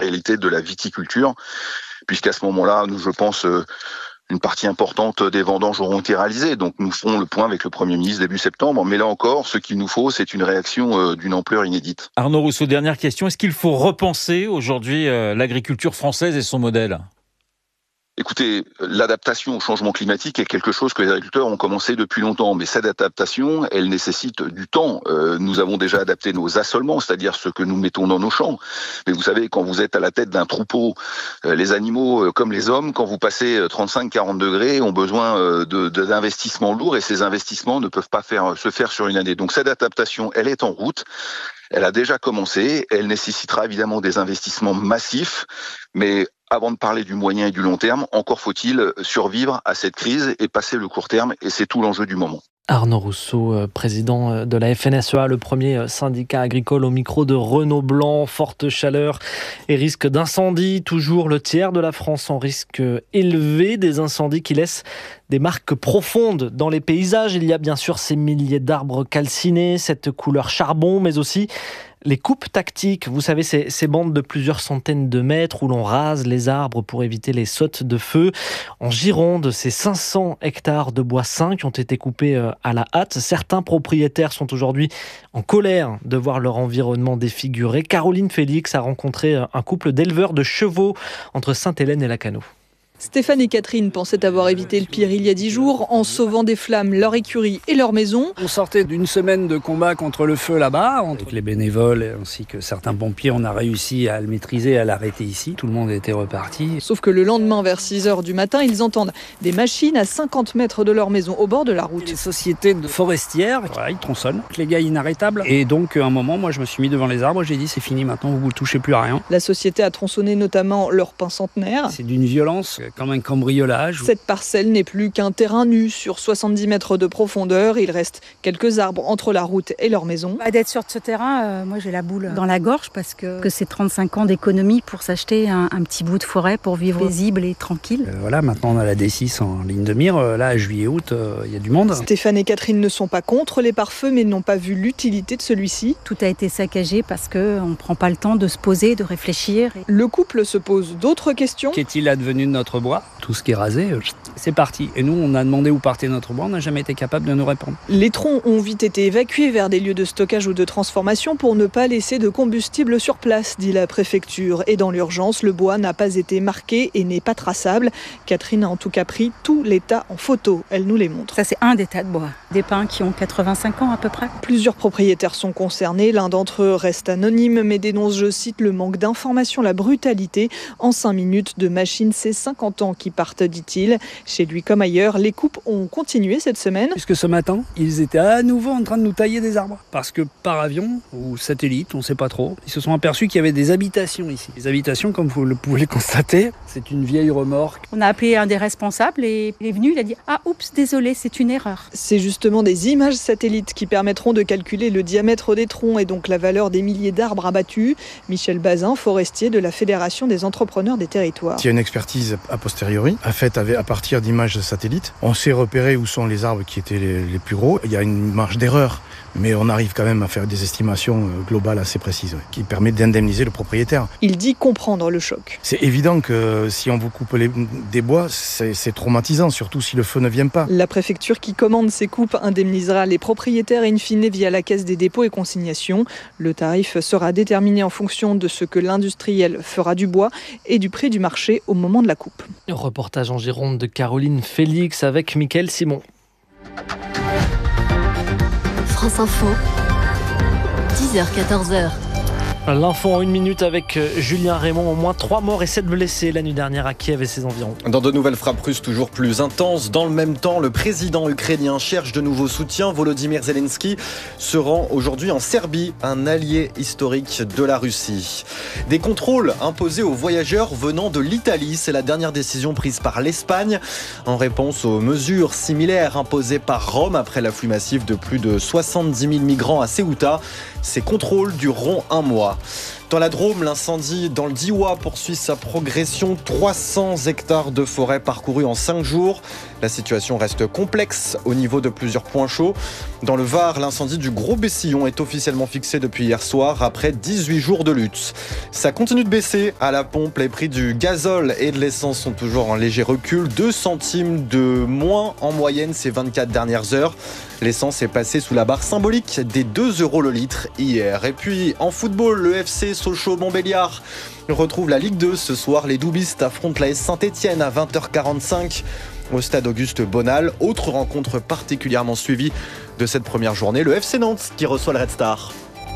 réalité de la viticulture, puisqu'à ce moment-là, je pense, une partie importante des vendanges auront été réalisées. Donc nous ferons le point avec le Premier ministre début septembre. Mais là encore, ce qu'il nous faut, c'est une réaction d'une ampleur inédite. Arnaud Rousseau, dernière question. Est-ce qu'il faut repenser aujourd'hui l'agriculture française et son modèle ? Écoutez, l'adaptation au changement climatique est quelque chose que les agriculteurs ont commencé depuis longtemps, mais cette adaptation, elle nécessite du temps. Nous avons déjà adapté nos assolements, c'est-à-dire ce que nous mettons dans nos champs. Mais vous savez, quand vous êtes à la tête d'un troupeau, les animaux comme les hommes, quand vous passez 35-40 degrés, ont besoin d'investissements lourds et ces investissements ne peuvent pas se faire sur une année. Donc cette adaptation, elle est en route. Elle a déjà commencé, elle nécessitera évidemment des investissements massifs, mais avant de parler du moyen et du long terme, encore faut-il survivre à cette crise et passer le court terme, et c'est tout l'enjeu du moment. Arnaud Rousseau, président de la FNSEA, le premier syndicat agricole, au micro de Renaud Blanc. Forte chaleur et risque d'incendie. Toujours le tiers de la France en risque élevé. Des incendies qui laissent des marques profondes dans les paysages. Il y a bien sûr ces milliers d'arbres calcinés, cette couleur charbon, mais aussi les coupes tactiques. Vous savez, ces bandes de plusieurs centaines de mètres où l'on rase les arbres pour éviter les sautes de feu. En Gironde, ces 500 hectares de bois sain qui ont été coupés à la hâte. Certains propriétaires sont aujourd'hui en colère de voir leur environnement défiguré. Caroline Félix a rencontré un couple d'éleveurs de chevaux entre Sainte-Hélène et Lacanau. Stéphane et Catherine pensaient avoir évité le pire il y a 10 jours en sauvant des flammes leur écurie et leur maison. On sortait d'une semaine de combat contre le feu là-bas. Avec les bénévoles ainsi que certains pompiers, on a réussi à le maîtriser, à l'arrêter ici. Tout le monde était reparti. Sauf que le lendemain, vers 6h du matin, ils entendent des machines à 50 mètres de leur maison, au bord de la route. Les sociétés forestières, ils tronçonnent. Les gars inarrêtables. Et donc, à un moment, moi, je me suis mis devant les arbres. J'ai dit, c'est fini maintenant, vous ne touchez plus à rien. La société a tronçonné notamment leur pin centenaire. C'est d'une violence, comme un cambriolage. Cette parcelle n'est plus qu'un terrain nu sur 70 mètres de profondeur. Il reste quelques arbres entre la route et leur maison. D'être sur ce terrain, moi j'ai la boule dans la gorge parce que c'est 35 ans d'économie pour s'acheter un petit bout de forêt pour vivre paisible et tranquille. Voilà, maintenant on a la D6 en ligne de mire. Là, juillet-août, il y a du monde. Stéphane et Catherine ne sont pas contre les pare-feux, mais n'ont pas vu l'utilité de celui-ci. Tout a été saccagé parce qu'on ne prend pas le temps de se poser, de réfléchir. Le couple se pose d'autres questions. Qu'est-il advenu de notre bois ? Tout ce qui est rasé, c'est parti. Et nous, on a demandé où partait notre bois, on n'a jamais été capable de nous répondre. Les troncs ont vite été évacués vers des lieux de stockage ou de transformation pour ne pas laisser de combustible sur place, dit la préfecture. Et dans l'urgence, le bois n'a pas été marqué et n'est pas traçable. Catherine a en tout cas pris tout les tas en photo. Elle nous les montre. Ça, c'est un des tas de bois. Des pins qui ont 85 ans à peu près. Plusieurs propriétaires sont concernés. L'un d'entre eux reste anonyme, mais dénonce, je cite, le manque d'information, la brutalité. En 5 minutes de machine, c'est 50 ans qui partent, dit-il. Chez lui comme ailleurs, les coupes ont continué cette semaine. Puisque ce matin, ils étaient à nouveau en train de nous tailler des arbres. Parce que par avion ou satellite, on ne sait pas trop, ils se sont aperçus qu'il y avait des habitations ici. Les habitations, comme vous le pouvez le constater, c'est une vieille remorque. On a appelé un des responsables et il est venu, il a dit « Ah, oups, désolé, c'est une erreur ». C'est justement des images satellites qui permettront de calculer le diamètre des troncs et donc la valeur des milliers d'arbres abattus. Michel Bazin, forestier de la Fédération des entrepreneurs des territoires. Il y a une expertise a posteriori, faite à partir d'images de satellites. On sait repérer où sont les arbres qui étaient les plus gros. Il y a une marge d'erreur, mais on arrive quand même à faire des estimations globales assez précises, qui permettent d'indemniser le propriétaire. Il dit comprendre le choc. C'est évident que si on vous coupe des bois, c'est traumatisant, surtout si le feu ne vient pas. La préfecture qui commande ces coupes indemnisera les propriétaires in fine via la caisse des dépôts et consignations. Le tarif sera déterminé en fonction de ce que l'industriel fera du bois et du prix du marché au moment de la coupe. Reportage en Gironde de Caroline Félix avec Mickaël Simon. France Info, 10h-14h. L'info en 1 minute avec Julien Raymond. Au moins 3 morts et 7 blessés la nuit dernière à Kiev et ses environs. Dans de nouvelles frappes russes toujours plus intenses. Dans le même temps, le président ukrainien cherche de nouveaux soutiens. Volodymyr Zelensky se rend aujourd'hui en Serbie, un allié historique de la Russie. Des contrôles imposés aux voyageurs venant de l'Italie. C'est la dernière décision prise par l'Espagne en réponse aux mesures similaires imposées par Rome après l'afflux massif de plus de 70 000 migrants à Ceuta. Ces contrôles dureront 1 mois. Dans la Drôme, l'incendie dans le Diois poursuit sa progression. 300 hectares de forêt parcourus en 5 jours. La situation reste complexe au niveau de plusieurs points chauds. Dans le Var, l'incendie du Gros Bessillon est officiellement fixé depuis hier soir après 18 jours de lutte. Ça continue de baisser à la pompe. Les prix du gazole et de l'essence sont toujours en léger recul. 2 centimes de moins en moyenne ces 24 dernières heures. L'essence est passée sous la barre symbolique des 2 € le litre hier. Et puis en football, le FC Sochaux-Montbéliard retrouve la Ligue 2 ce soir. Les Doubistes affrontent l'AS Saint-Etienne à 20h45 au stade Auguste Bonal. Autre rencontre particulièrement suivie de cette première journée, le FC Nantes qui reçoit le Red Star.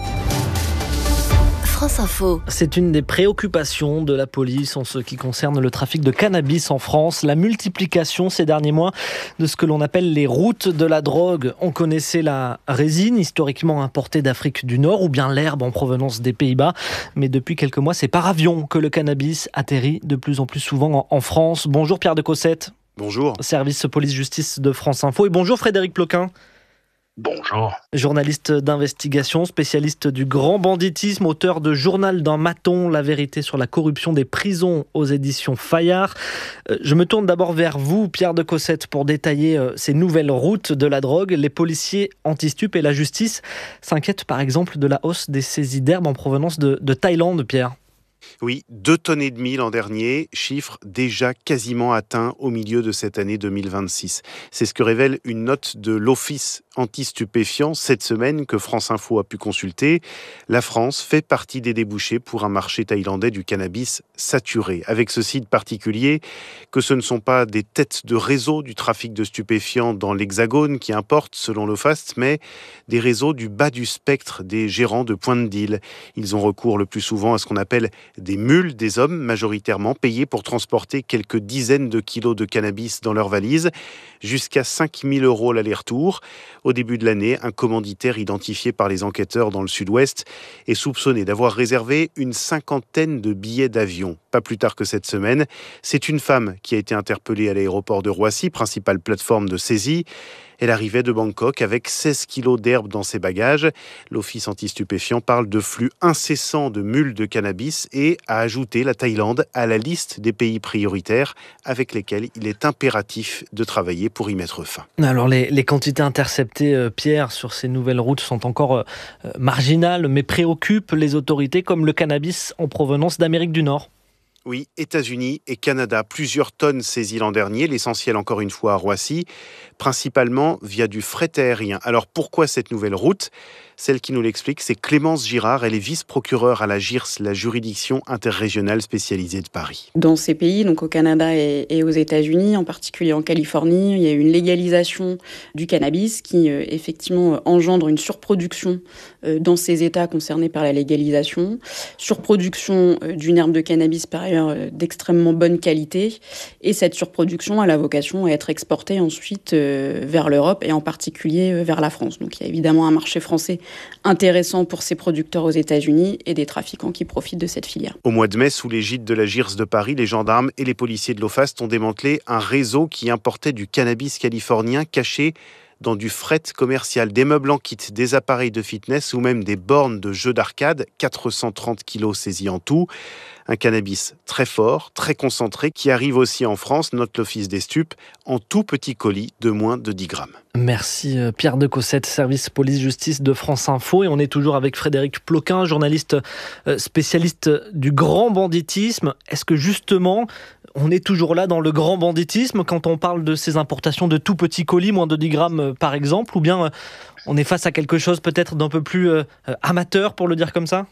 France Info. C'est une des préoccupations de la police en ce qui concerne le trafic de cannabis en France. La multiplication ces derniers mois de ce que l'on appelle les routes de la drogue. On connaissait la résine historiquement importée d'Afrique du Nord ou bien l'herbe en provenance des Pays-Bas. Mais depuis quelques mois, c'est par avion que le cannabis atterrit de plus en plus souvent en France. Bonjour Pierre de Cossette. Bonjour. Service police-justice de France Info. Et bonjour Frédéric Ploquin. Bonjour. Journaliste d'investigation, spécialiste du grand banditisme, auteur de Journal d'un maton, la vérité sur la corruption des prisons aux éditions Fayard. Je me tourne d'abord vers vous, Pierre de Cossette, pour détailler ces nouvelles routes de la drogue. Les policiers anti-stup et la justice s'inquiètent par exemple de la hausse des saisies d'herbes en provenance de Thaïlande, Pierre. Oui, 2,5 tonnes l'an dernier, chiffre déjà quasiment atteint au milieu de cette année 2026. C'est ce que révèle une note de l'Office anti-stupéfiants cette semaine que France Info a pu consulter. La France fait partie des débouchés pour un marché thaïlandais du cannabis saturé. Avec ce site particulier, que ce ne sont pas des têtes de réseau du trafic de stupéfiants dans l'Hexagone qui importent selon l'OFAST, mais des réseaux du bas du spectre des gérants de points de deal. Ils ont recours le plus souvent à ce qu'on appelle des mules, des hommes majoritairement payés pour transporter quelques dizaines de kilos de cannabis dans leurs valises, jusqu'à 5 000 € l'aller-retour. Au début de l'année, un commanditaire identifié par les enquêteurs dans le sud-ouest est soupçonné d'avoir réservé une 50aine de billets d'avion. Pas plus tard que cette semaine, c'est une femme qui a été interpellée à l'aéroport de Roissy, principale plateforme de saisie. Elle arrivait de Bangkok avec 16 kilos d'herbe dans ses bagages. L'Office anti-stupéfiants parle de flux incessants de mules de cannabis et a ajouté la Thaïlande à la liste des pays prioritaires avec lesquels il est impératif de travailler pour y mettre fin. Alors les quantités interceptées, Pierre, sur ces nouvelles routes sont encore marginales, mais préoccupent les autorités comme le cannabis en provenance d'Amérique du Nord. Oui, États-Unis et Canada, plusieurs tonnes saisies l'an dernier, l'essentiel encore une fois à Roissy, principalement via du fret aérien. Alors pourquoi cette nouvelle route ? Celle qui nous l'explique, c'est Clémence Girard. Elle est vice-procureure à la JIRS, la juridiction interrégionale spécialisée de Paris. Dans ces pays, donc au Canada et aux États-Unis, en particulier en Californie, il y a une légalisation du cannabis qui effectivement engendre une surproduction dans ces États concernés par la légalisation. Surproduction d'une herbe de cannabis par ailleurs d'extrêmement bonne qualité. Et cette surproduction a la vocation à être exportée ensuite vers l'Europe et en particulier vers la France. Donc il y a évidemment un marché français intéressant pour ces producteurs aux États-Unis et des trafiquants qui profitent de cette filière. Au mois de mai, sous l'égide de la JIRS de Paris, les gendarmes et les policiers de l'OFAST ont démantelé un réseau qui importait du cannabis californien caché dans du fret commercial, des meubles en kit, des appareils de fitness ou même des bornes de jeux d'arcade, 430 kilos saisis en tout. Un cannabis très fort, très concentré, qui arrive aussi en France, note l'Office des stupes, en tout petit colis de moins de 10 grammes. Merci Pierre de Cossette, service police-justice de France Info. Et on est toujours avec Frédéric Ploquin, journaliste spécialiste du grand banditisme. Est-ce que justement, on est toujours là dans le grand banditisme quand on parle de ces importations de tout petits colis, moins de 10 grammes par exemple, ou bien on est face à quelque chose peut-être d'un peu plus amateur, pour le dire comme ça ?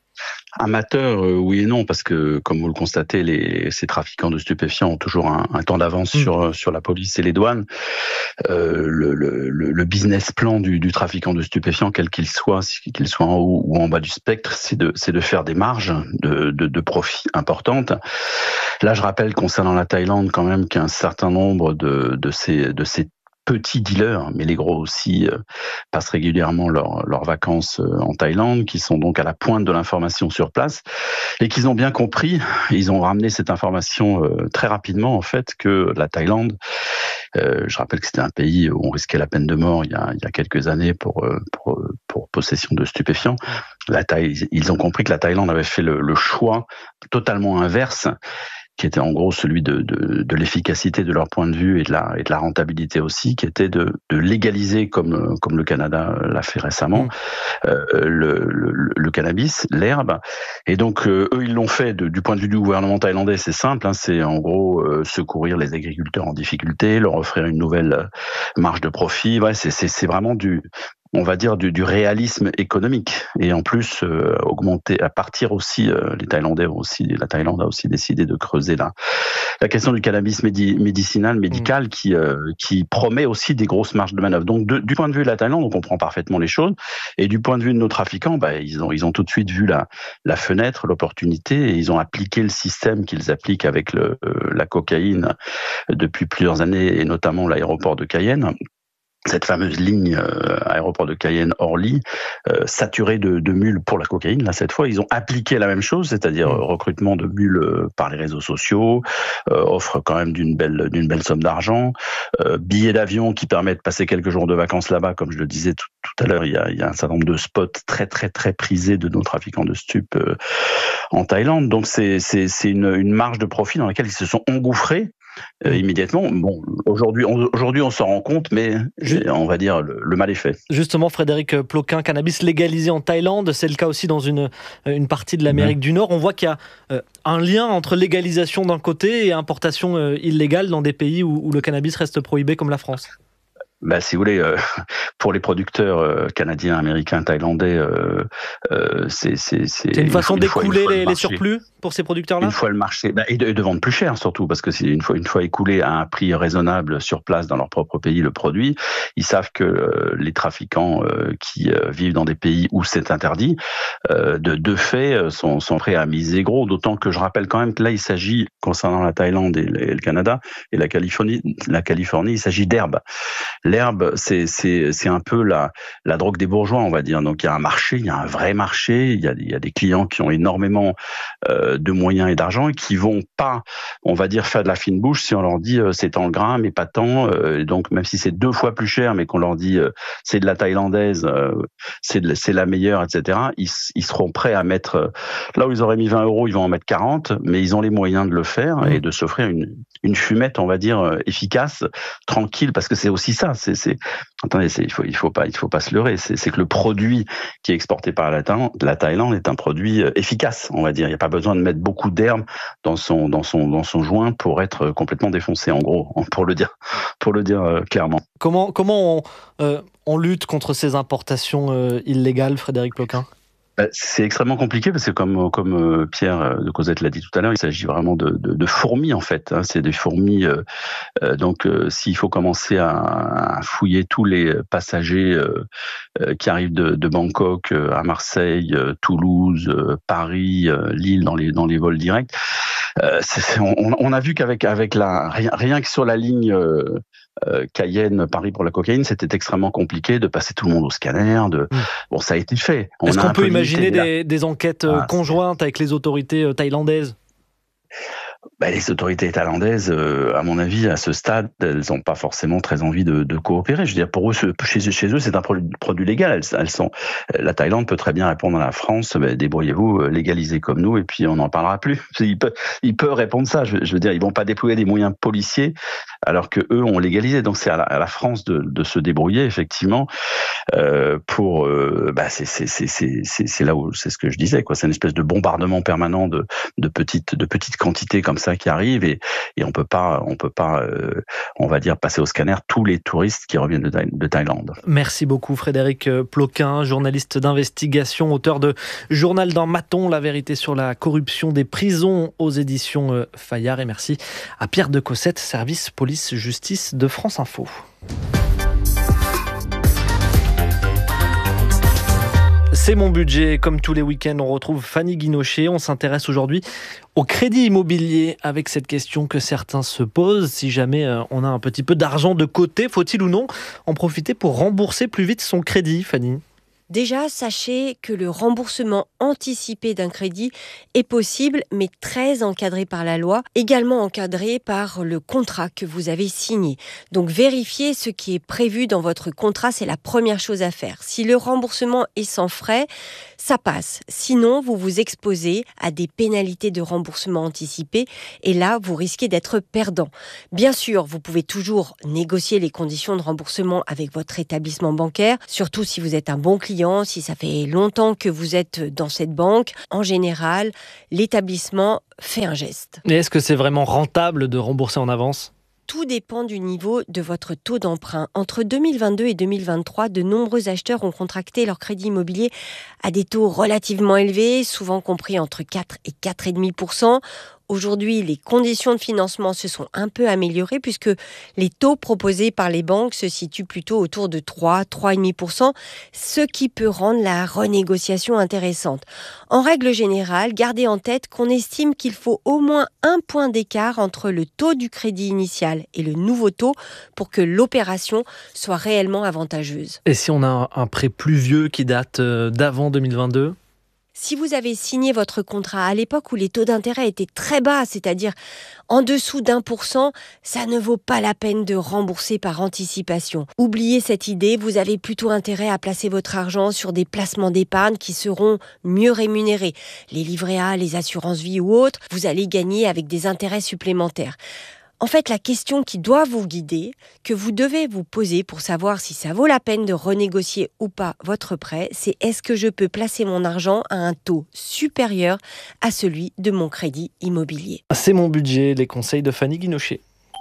Amateur, oui et non, parce que, comme vous le constatez, ces trafiquants de stupéfiants ont toujours un temps d'avance sur la police et les douanes. Le business plan du trafiquant de stupéfiants, quel qu'il soit en haut ou en bas du spectre, c'est de faire des marges de profit importantes. Là, je rappelle concernant la Thaïlande quand même qu'un certain nombre de ces petits dealers, mais les gros aussi, passent régulièrement leurs vacances en Thaïlande, qui sont donc à la pointe de l'information sur place, et qu'ils ont bien compris, ils ont ramené cette information très rapidement, en fait, que la Thaïlande, je rappelle que c'était un pays où on risquait la peine de mort il y a quelques années pour possession de stupéfiants, Ils ont compris que la Thaïlande avait fait le choix totalement inverse, qui était en gros celui de l'efficacité de leur point de vue et de la rentabilité aussi, qui était de légaliser, comme le Canada l'a fait récemment, le cannabis, l'herbe. Et donc, eux, ils l'ont fait du point de vue du gouvernement thaïlandais, c'est simple, c'est en gros secourir les agriculteurs en difficulté, leur offrir une nouvelle marge de profit. Ouais, c'est vraiment on va dire du réalisme économique, et en plus augmenter, à partir aussi, la Thaïlande a aussi décidé de creuser la question du cannabis médical qui promet aussi des grosses marges de manœuvre. Donc du point de vue de la Thaïlande, on comprend parfaitement les choses, et du point de vue de nos trafiquants, ils ont tout de suite vu la fenêtre, l'opportunité, et ils ont appliqué le système qu'ils appliquent avec la cocaïne depuis plusieurs années, et notamment l'aéroport de Cayenne. Cette fameuse ligne aéroport de Cayenne-Orly, saturée de mules pour la cocaïne. Là, cette fois, ils ont appliqué la même chose, c'est-à-dire recrutement de mules par les réseaux sociaux, offre quand même d'une belle somme d'argent, billets d'avion qui permettent de passer quelques jours de vacances là-bas. Comme je le disais tout à l'heure, il y a un certain nombre de spots très très très prisés de nos trafiquants de stupes en Thaïlande. Donc c'est une marge de profit dans laquelle ils se sont engouffrés immédiatement. Bon, aujourd'hui, on s'en rend compte, mais on va dire le mal est fait. Justement, Frédéric Ploquin, cannabis légalisé en Thaïlande, c'est le cas aussi dans une partie de l'Amérique du Nord. On voit qu'il y a un lien entre légalisation d'un côté et importation illégale dans des pays où le cannabis reste prohibé, comme la France. Si vous voulez, pour les producteurs canadiens, américains, thaïlandais, c'est une façon d'écouler les surplus pour ces producteurs-là. Une fois le marché, et de vendre plus cher surtout, parce que c'est une fois écoulé à un prix raisonnable sur place dans leur propre pays le produit, ils savent que les trafiquants qui vivent dans des pays où c'est interdit, de fait, sont prêts à miser gros. D'autant que je rappelle quand même que là, il s'agit, concernant la Thaïlande et le Canada et la Californie, il s'agit d'herbe. L'herbe, c'est un peu la drogue des bourgeois, on va dire. Donc il y a un marché, il y a un vrai marché, il y a des clients qui ont énormément de moyens et d'argent et qui vont pas, on va dire, faire de la fine bouche si on leur dit c'est tant le grain, mais pas tant. Donc même si c'est 2 fois plus cher, mais qu'on leur dit c'est de la thaïlandaise, c'est la meilleure, etc. Ils seront prêts à mettre, là où ils auraient mis 20 €, ils vont en mettre 40, mais ils ont les moyens de le faire et de s'offrir une fumette, on va dire, efficace, tranquille, parce que c'est aussi ça. Attendez, il faut pas se leurrer. C'est que le produit qui est exporté par la Thaïlande est un produit efficace, on va dire. Il n'y a pas besoin de mettre beaucoup d'herbe dans son joint pour être complètement défoncé, en gros, pour le dire clairement. Comment on lutte contre ces importations illégales, Frédéric Ploquin ? C'est extrêmement compliqué parce que comme Pierre de Cosette l'a dit tout à l'heure, il s'agit vraiment de fourmis en fait. C'est des fourmis. Donc s'il faut commencer à fouiller tous les passagers qui arrivent de Bangkok à Marseille, Toulouse, Paris, Lille dans les vols directs, on a vu qu'avec rien que sur la ligne Cayenne, Paris pour la cocaïne, c'était extrêmement compliqué de passer tout le monde au scanner. Bon, ça a été fait. Est-ce qu'on peut imaginer des enquêtes conjointes avec les autorités thaïlandaises ? Les autorités thaïlandaises, à mon avis, à ce stade, elles n'ont pas forcément très envie de coopérer. Je veux dire, pour eux, chez eux, c'est un produit légal. La Thaïlande peut très bien répondre à la France, débrouillez-vous, légalisez comme nous, et puis on n'en parlera plus. Ils peuvent répondre ça. Je veux dire, ils vont pas déployer des moyens policiers alors que eux ont légalisé. Donc c'est à la France de se débrouiller, effectivement. C'est là où c'est ce que je disais, quoi. C'est une espèce de bombardement permanent de petites quantités comme ça qui arrivent et on peut pas on va dire passer au scanner tous les touristes qui reviennent de Thaïlande. Merci beaucoup Frédéric Ploquin, journaliste d'investigation, auteur de Journal d'un maton, la vérité sur la corruption des prisons aux éditions Fayard, et merci à Pierre de Cosette, service police-justice de France Info. C'est mon budget. Comme tous les week-ends, on retrouve Fanny Guinochet. On s'intéresse aujourd'hui au crédit immobilier avec cette question que certains se posent. Si jamais on a un petit peu d'argent de côté, faut-il ou non en profiter pour rembourser plus vite son crédit, Fanny ? Déjà, sachez que le remboursement anticipé d'un crédit est possible, mais très encadré par la loi, également encadré par le contrat que vous avez signé. Donc, vérifiez ce qui est prévu dans votre contrat, c'est la première chose à faire. Si le remboursement est sans frais, ça passe. Sinon, vous vous exposez à des pénalités de remboursement anticipé et là, vous risquez d'être perdant. Bien sûr, vous pouvez toujours négocier les conditions de remboursement avec votre établissement bancaire, surtout si vous êtes un bon client, si ça fait longtemps que vous êtes dans cette banque. En général, l'établissement fait un geste. Et est-ce que c'est vraiment rentable de rembourser en avance ? Tout dépend du niveau de votre taux d'emprunt. Entre 2022 et 2023, de nombreux acheteurs ont contracté leur crédit immobilier à des taux relativement élevés, souvent compris entre 4 et 4,5%. Aujourd'hui, les conditions de financement se sont un peu améliorées puisque les taux proposés par les banques se situent plutôt autour de 3,5%, ce qui peut rendre la renégociation intéressante. En règle générale, gardez en tête qu'on estime qu'il faut au moins 1 point d'écart entre le taux du crédit initial et le nouveau taux pour que l'opération soit réellement avantageuse. Et si on a un prêt plus vieux qui date d'avant 2022 ? Si vous avez signé votre contrat à l'époque où les taux d'intérêt étaient très bas, c'est-à-dire en dessous d'1%, ça ne vaut pas la peine de rembourser par anticipation. Oubliez cette idée, vous avez plutôt intérêt à placer votre argent sur des placements d'épargne qui seront mieux rémunérés. Les livrets A, les assurances vie ou autres, vous allez gagner avec des intérêts supplémentaires. En fait, la question qui doit vous guider, que vous devez vous poser pour savoir si ça vaut la peine de renégocier ou pas votre prêt, c'est est-ce que je peux placer mon argent à un taux supérieur à celui de mon crédit immobilier ? C'est mon budget, les conseils de Fanny Guinochet.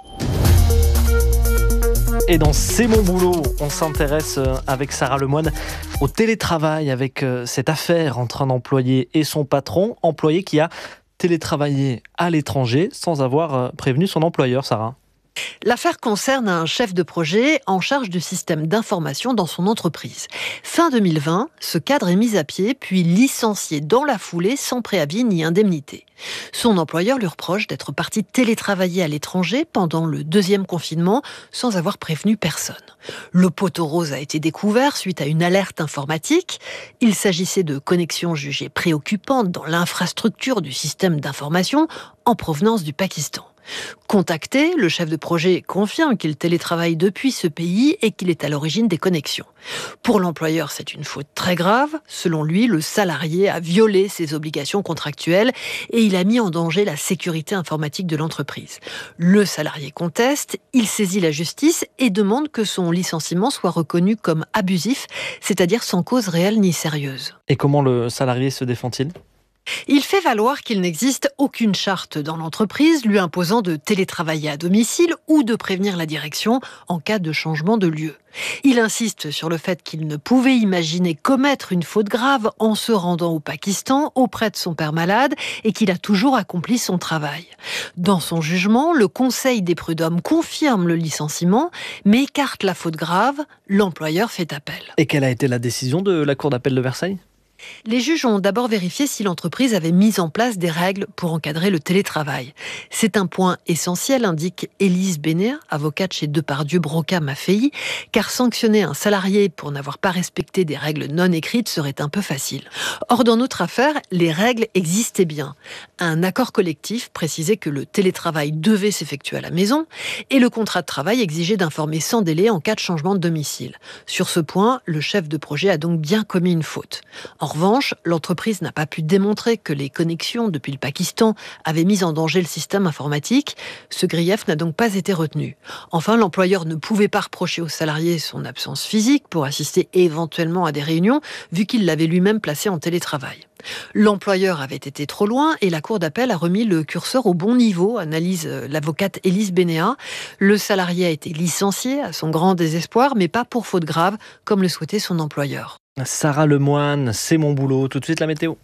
Et dans C'est mon boulot, on s'intéresse avec Sarah Lemoine au télétravail, avec cette affaire entre un employé et son patron, employé qui a télétravailler à l'étranger sans avoir prévenu son employeur, Sarah. L'affaire concerne un chef de projet en charge du système d'information dans son entreprise. Fin 2020, ce cadre est mis à pied puis licencié dans la foulée sans préavis ni indemnité. Son employeur lui reproche d'être parti télétravailler à l'étranger pendant le 2e confinement sans avoir prévenu personne. Le poteau rose a été découvert suite à une alerte informatique. Il s'agissait de connexions jugées préoccupantes dans l'infrastructure du système d'information en provenance du Pakistan. Contacté, le chef de projet confirme qu'il télétravaille depuis ce pays et qu'il est à l'origine des connexions. Pour l'employeur, c'est une faute très grave. Selon lui, le salarié a violé ses obligations contractuelles et il a mis en danger la sécurité informatique de l'entreprise. Le salarié conteste, il saisit la justice et demande que son licenciement soit reconnu comme abusif, c'est-à-dire sans cause réelle ni sérieuse. Et comment le salarié se défend-il ? Il fait valoir qu'il n'existe aucune charte dans l'entreprise lui imposant de télétravailler à domicile ou de prévenir la direction en cas de changement de lieu. Il insiste sur le fait qu'il ne pouvait imaginer commettre une faute grave en se rendant au Pakistan auprès de son père malade et qu'il a toujours accompli son travail. Dans son jugement, le Conseil des prud'hommes confirme le licenciement mais écarte la faute grave. L'employeur fait appel. Et quelle a été la décision de la Cour d'appel de Versailles ? Les juges ont d'abord vérifié si l'entreprise avait mis en place des règles pour encadrer le télétravail. C'est un point essentiel, indique Élise Bénéat, avocate chez Depardieu Broca Maffei, car sanctionner un salarié pour n'avoir pas respecté des règles non écrites serait un peu facile. Or, dans notre affaire, les règles existaient bien. Un accord collectif précisait que le télétravail devait s'effectuer à la maison et le contrat de travail exigeait d'informer sans délai en cas de changement de domicile. Sur ce point, le chef de projet a donc bien commis une faute. En revanche, l'entreprise n'a pas pu démontrer que les connexions depuis le Pakistan avaient mis en danger le système informatique. Ce grief n'a donc pas été retenu. Enfin, l'employeur ne pouvait pas reprocher au salarié son absence physique pour assister éventuellement à des réunions, vu qu'il l'avait lui-même placé en télétravail. L'employeur avait été trop loin et la Cour d'appel a remis le curseur au bon niveau, analyse l'avocate Élise Bénéat. Le salarié a été licencié à son grand désespoir, mais pas pour faute grave, comme le souhaitait son employeur. Sarah Lemoine, c'est mon boulot. Tout de suite la météo.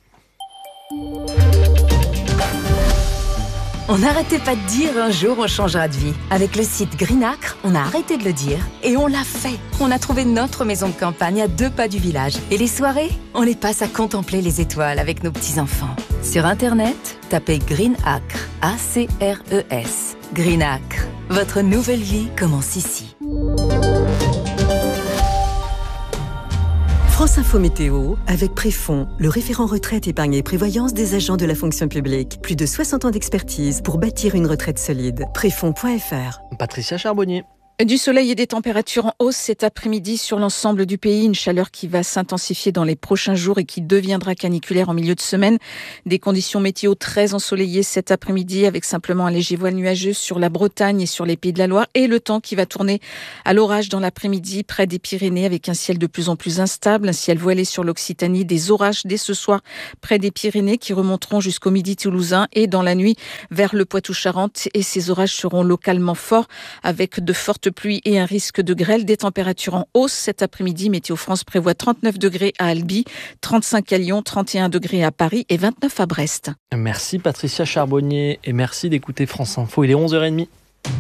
On n'arrêtait pas de dire un jour on changera de vie. Avec le site Greenacre, on a arrêté de le dire et on l'a fait. On a trouvé notre maison de campagne à 2 pas du village. Et les soirées, on les passe à contempler les étoiles avec nos petits-enfants. Sur Internet, tapez Greenacre, A-C-R-E-S. Greenacre, votre nouvelle vie commence ici. France Info Météo, avec Préfond, le référent retraite, épargne et prévoyance des agents de la fonction publique. Plus de 60 ans d'expertise pour bâtir une retraite solide. Préfond.fr. Patricia Charbonnier. Du soleil et des températures en hausse cet après-midi sur l'ensemble du pays. Une chaleur qui va s'intensifier dans les prochains jours et qui deviendra caniculaire en milieu de semaine. Des conditions météo très ensoleillées cet après-midi avec simplement un léger voile nuageux sur la Bretagne et sur les Pays de la Loire. Et le temps qui va tourner à l'orage dans l'après-midi près des Pyrénées avec un ciel de plus en plus instable. Un ciel voilé sur l'Occitanie. Des orages dès ce soir près des Pyrénées qui remonteront jusqu'au midi toulousain et dans la nuit vers le Poitou-Charentes. Et ces orages seront localement forts avec de fortes pluie et un risque de grêle. Des températures en hausse cet après-midi. Météo France prévoit 39 degrés à Albi, 35 à Lyon, 31 degrés à Paris et 29 à Brest. Merci Patricia Charbonnier et merci d'écouter France Info. Il est 11h30.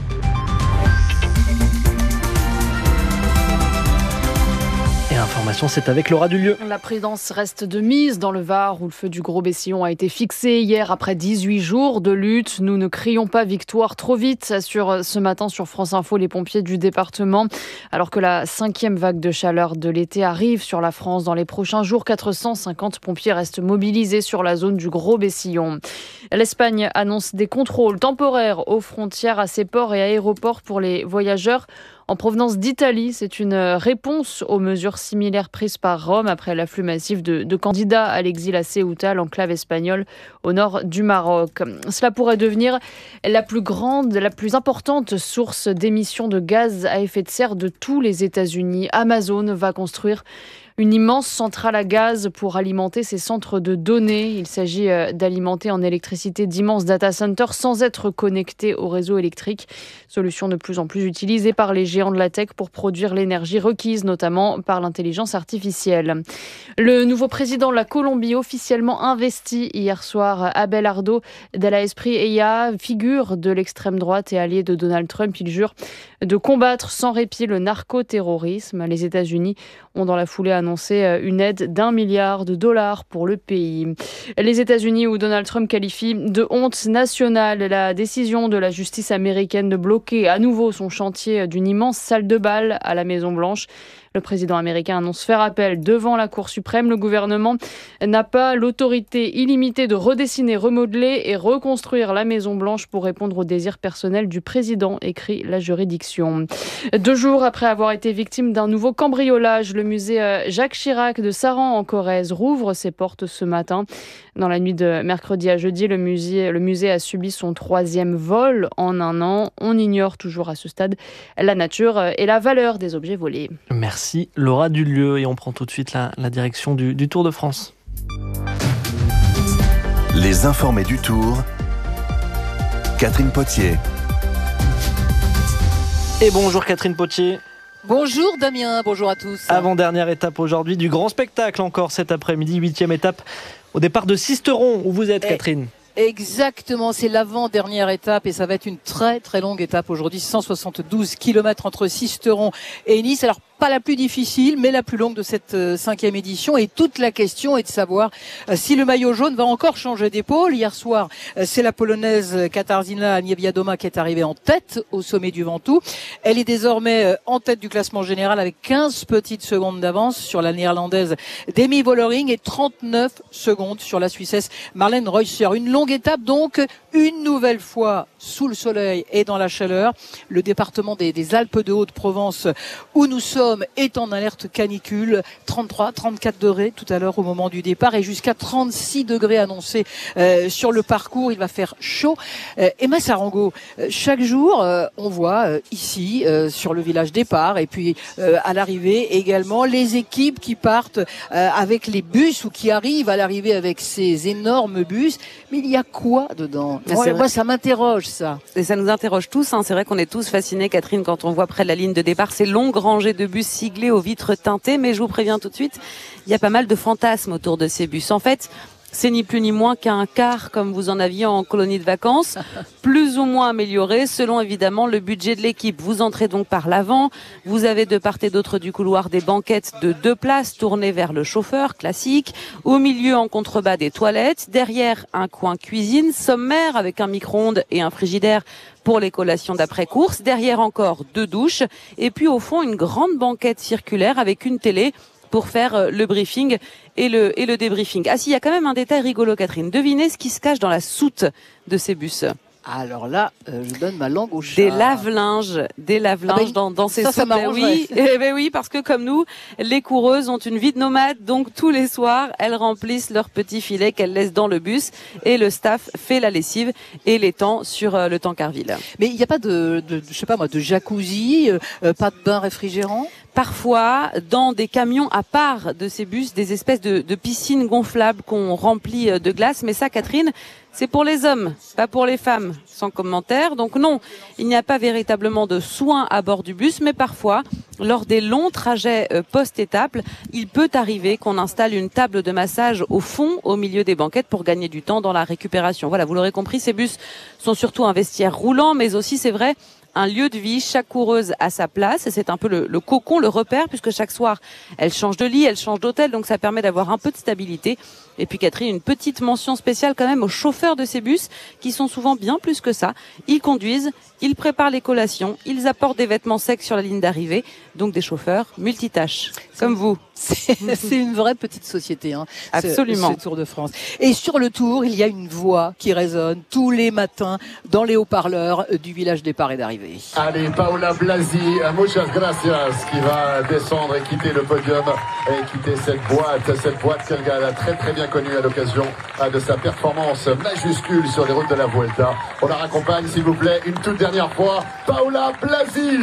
Information, c'est avec Laura Dulieu. La prudence reste de mise dans le Var où le feu du Gros Bessillon a été fixé hier après 18 jours de lutte. Nous ne crions pas victoire trop vite, assurent ce matin sur France Info les pompiers du département. Alors que la 5e vague de chaleur de l'été arrive sur la France dans les prochains jours, 450 pompiers restent mobilisés sur la zone du Gros Bessillon. L'Espagne annonce des contrôles temporaires aux frontières à ses ports et aéroports pour les voyageurs en provenance d'Italie. C'est une réponse aux mesures similaires prises par Rome après l'afflux massif de candidats à l'exil à Ceuta, l'enclave espagnole au nord du Maroc. Cela pourrait devenir la plus grande, la plus importante source d'émissions de gaz à effet de serre de tous les États-Unis. Amazon va construire une immense centrale à gaz pour alimenter ses centres de données. Il s'agit d'alimenter en électricité d'immenses data centers sans être connectés au réseau électrique. Solution de plus en plus utilisée par les géants de la tech pour produire l'énergie requise, notamment par l'intelligence artificielle. Le nouveau président de la Colombie, officiellement investi hier soir, Abelardo de la Espriella, figure de l'extrême droite et allié de Donald Trump. Il jure de combattre sans répit le narcoterrorisme. Les États-Unis ont dans la foulée annoncé une aide d'$1 milliard pour le pays. Les États-Unis, où Donald Trump qualifie de honte nationale la décision de la justice américaine de bloquer à nouveau son chantier d'une immense salle de bal à la Maison-Blanche. Le président américain annonce faire appel devant la Cour suprême. Le gouvernement n'a pas l'autorité illimitée de redessiner, remodeler et reconstruire la Maison-Blanche pour répondre aux désirs personnels du président, écrit la juridiction. 2 jours après avoir été victime d'un nouveau cambriolage, le musée Jacques Chirac de Saran en Corrèze rouvre ses portes ce matin. Dans la nuit de mercredi à jeudi, le musée a subi son 3e vol en 1 an. On ignore toujours à ce stade la nature et la valeur des objets volés. Merci Laura Dulieu et on prend tout de suite la direction du Tour de France. Les informés du Tour, Catherine Potier. Et bonjour Catherine Potier. Bonjour Damien, bonjour à tous. Avant-dernière étape aujourd'hui du grand spectacle encore cet après-midi, 8e étape au départ de Sisteron où vous êtes Catherine. Exactement, c'est l'avant-dernière étape et ça va être une très très longue étape aujourd'hui, 172 km entre Sisteron et Nice. Alors pas la plus difficile, mais la plus longue de cette 5e édition. Et toute la question est de savoir si le maillot jaune va encore changer d'épaule. Hier soir, c'est la Polonaise Katarzyna Niewiadoma qui est arrivée en tête au sommet du Ventoux. Elle est désormais en tête du classement général avec 15 petites secondes d'avance sur la Néerlandaise Demi Vollering et 39 secondes sur la Suissesse Marlène Reusser. Une longue étape donc, une nouvelle fois sous le soleil et dans la chaleur. Le département des Alpes de Haute-Provence où nous sommes est en alerte canicule, 33, 34 degrés tout à l'heure au moment du départ et jusqu'à 36 degrés annoncés sur le parcours. Il va faire chaud. Emma Sarango, chaque jour on voit ici sur le village départ et puis à l'arrivée également les équipes qui partent avec les bus ou qui arrivent à l'arrivée avec ces énormes bus. Mais il y a quoi dedans ? Moi ça m'interroge ça. Et ça nous interroge tous. C'est vrai qu'on est tous fascinés, Catherine, quand on voit près de la ligne de départ ces longues rangées de bus siglés aux vitres teintées. Mais je vous préviens tout de suite, il y a pas mal de fantasmes autour de ces bus. En fait, c'est ni plus ni moins qu'un car comme vous en aviez en colonie de vacances, plus ou moins amélioré selon évidemment le budget de l'équipe. Vous entrez donc par l'avant, vous avez de part et d'autre du couloir des banquettes de 2 places tournées vers le chauffeur classique, au milieu en contrebas des toilettes, derrière un coin cuisine sommaire avec un micro-ondes et un frigidaire pour les collations d'après-course, derrière encore 2 douches et puis au fond une grande banquette circulaire avec une télé pour faire le briefing et le débriefing. Ah si, il y a quand même un détail rigolo, Catherine. Devinez ce qui se cache dans la soute de ces bus. Alors là, je donne ma langue au chat. Des lave-linges dans ces ça m'arrangerait. Oui, parce que comme nous, les coureuses ont une vie de nomade, donc tous les soirs, elles remplissent leur petit filet qu'elles laissent dans le bus et le staff fait la lessive et l'étend sur le Tancarville. Mais il n'y a pas de jacuzzi, pas de bain réfrigérant? Parfois, dans des camions à part de ces bus, des espèces de piscines gonflables qu'on remplit de glace. Mais ça, Catherine, c'est pour les hommes, pas pour les femmes. Sans commentaire. Donc non, il n'y a pas véritablement de soins à bord du bus, mais parfois, lors des longs trajets post-étape, il peut arriver qu'on installe une table de massage au fond, au milieu des banquettes, pour gagner du temps dans la récupération. Voilà, vous l'aurez compris, ces bus sont surtout un vestiaire roulant, mais aussi, c'est vrai, un lieu de vie. Chaque coureuse a sa place et c'est un peu le cocon, le repère, puisque chaque soir, elle change de lit, elle change d'hôtel, donc ça permet d'avoir un peu de stabilité. Et puis Catherine, une petite mention spéciale quand même aux chauffeurs de ces bus, qui sont souvent bien plus que ça. Ils conduisent, ils préparent les collations, ils apportent des vêtements secs sur la ligne d'arrivée, donc des chauffeurs multitâches, comme vous. C'est une vraie petite société, hein, absolument. ce Tour de France. Et sur le Tour, il y a une voix qui résonne tous les matins dans les haut-parleurs du village départ et d'arrivée. Allez, Paola Blasi, muchas gracias, qui va descendre et quitter le podium et quitter cette boîte qu'elle a très très bien connue à l'occasion de sa performance majuscule sur les routes de la Vuelta. On la raccompagne, s'il vous plaît, une toute dernière fois, Paola Blasi.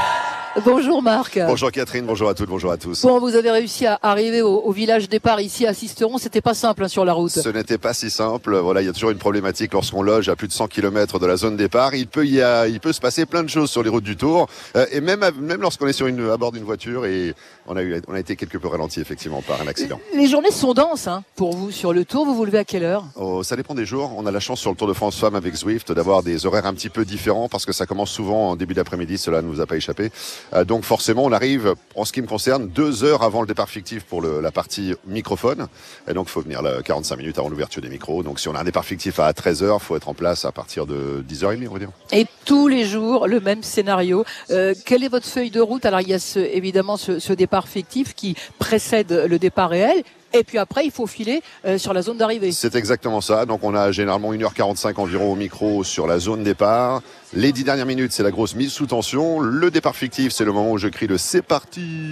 Bonjour Marc. Bonjour Catherine, bonjour à toutes, bonjour à tous. Bon, vous avez réussi à arriver au village départ ici à Sisteron, c'était pas simple sur la route. Ce n'était pas si simple, voilà, il y a toujours une problématique lorsqu'on loge à plus de 100 km de la zone départ. Il peut se passer plein de choses sur les routes du Tour, et même lorsqu'on est à bord d'une voiture, et on a été quelque peu ralenti effectivement par un accident. Les journées sont denses pour vous sur le Tour, vous vous levez à quelle heure? Ça dépend des jours, on a la chance sur le Tour de France Femmes avec Zwift d'avoir des horaires un petit peu différents parce que ça commence souvent en début d'après-midi, cela ne nous a pas échappé. Donc forcément on arrive, en ce qui me concerne, 2 heures avant le départ fictif pour la partie microphone. Et donc il faut venir 45 minutes avant l'ouverture des micros. Donc si on a un départ fictif à 13h, il faut être en place à partir de 10h30 on va dire. Et tous les jours, le même scénario. Quelle est votre feuille de route? Alors il y a évidemment ce départ fictif qui précède le départ réel. Et puis après, il faut filer sur la zone d'arrivée. C'est exactement ça. Donc on a généralement 1h45 environ au micro sur la zone départ. Les 10 dernières minutes, c'est la grosse mise sous tension. Le départ fictif, c'est le moment où je crie le « c'est parti »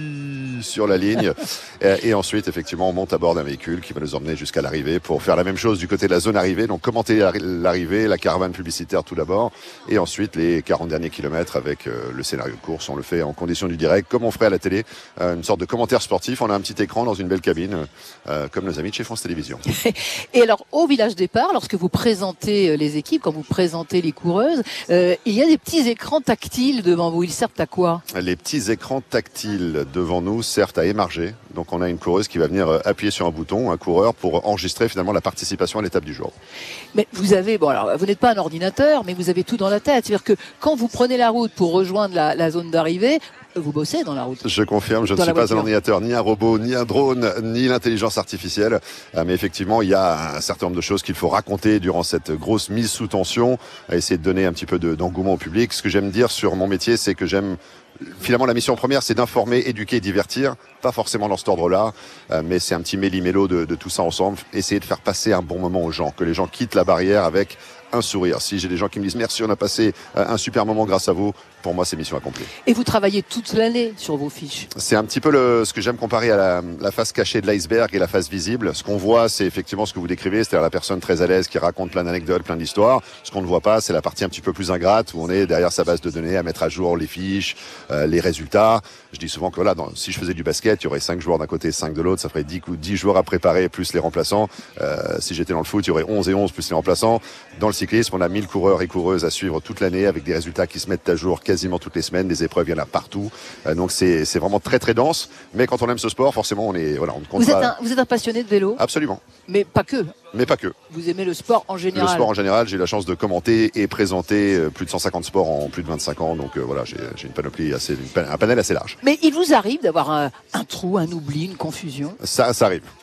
sur la ligne. Et ensuite, effectivement, on monte à bord d'un véhicule qui va nous emmener jusqu'à l'arrivée pour faire la même chose du côté de la zone arrivée. Donc commenter l'arrivée, la caravane publicitaire tout d'abord. Et ensuite, les 40 derniers kilomètres avec le scénario de course. On le fait en condition du direct, comme on ferait à la télé. Une sorte de commentaire sportif. On a un petit écran dans une belle cabine. Comme nos amis de chez France Télévisions. Et alors, au village départ, lorsque vous présentez les équipes, quand vous présentez les coureuses, il y a des petits écrans tactiles devant vous. Ils servent à quoi? Les petits écrans tactiles devant nous servent à émarger. Donc on a une coureuse qui va venir appuyer sur un bouton, un coureur, pour enregistrer finalement la participation à l'étape du jour. Mais vous avez, vous n'êtes pas un ordinateur, mais vous avez tout dans la tête. C'est-à-dire que quand vous prenez la route pour rejoindre la zone d'arrivée, vous bossez dans la route. Je confirme, je ne suis pas un ordinateur, ni un robot, ni un drone, ni l'intelligence artificielle. Mais effectivement, il y a un certain nombre de choses qu'il faut raconter durant cette grosse mise sous tension, à essayer de donner un petit peu d'engouement au public. Ce que j'aime dire sur mon métier, c'est que finalement, la mission première, c'est d'informer, éduquer, divertir. Pas forcément dans cet ordre-là, mais c'est un petit méli-mélo de tout ça ensemble. Essayer de faire passer un bon moment aux gens, que les gens quittent la barrière avec un sourire. Si j'ai des gens qui me disent merci, on a passé un super moment grâce à vous, pour moi c'est mission accomplie. Et vous travaillez toute l'année sur vos fiches? C'est un petit peu ce que j'aime comparer à la face cachée de l'iceberg et la face visible. Ce qu'on voit, c'est effectivement ce que vous décrivez, c'est-à-dire la personne très à l'aise qui raconte plein d'anecdotes, plein d'histoires. Ce qu'on ne voit pas, c'est la partie un petit peu plus ingrate où on est derrière sa base de données à mettre à jour les fiches, les résultats. Je dis souvent que voilà, si je faisais du basket, il y aurait 5 joueurs d'un côté, 5 de l'autre, ça ferait 10 joueurs à préparer plus les remplaçants. Si j'étais dans le foot, il y aurait 11 et 11 plus les remplaçants. Dans le cyclisme, on a 1000 coureurs et coureuses à suivre toute l'année avec des résultats qui se mettent à jour quasiment toutes les semaines. Des épreuves, il y en a partout. Donc c'est vraiment très très dense. Mais quand on aime ce sport, forcément, on compte pas. Vous êtes un passionné de vélo? Absolument. Mais pas que. Mais pas que. Vous aimez le sport en général? Le sport en général, j'ai eu la chance de commenter et présenter plus de 150 sports en plus de 25 ans. Donc voilà, j'ai une panoplie un panel assez large. Mais il vous arrive d'avoir un trou, un oubli, une confusion? Ça arrive.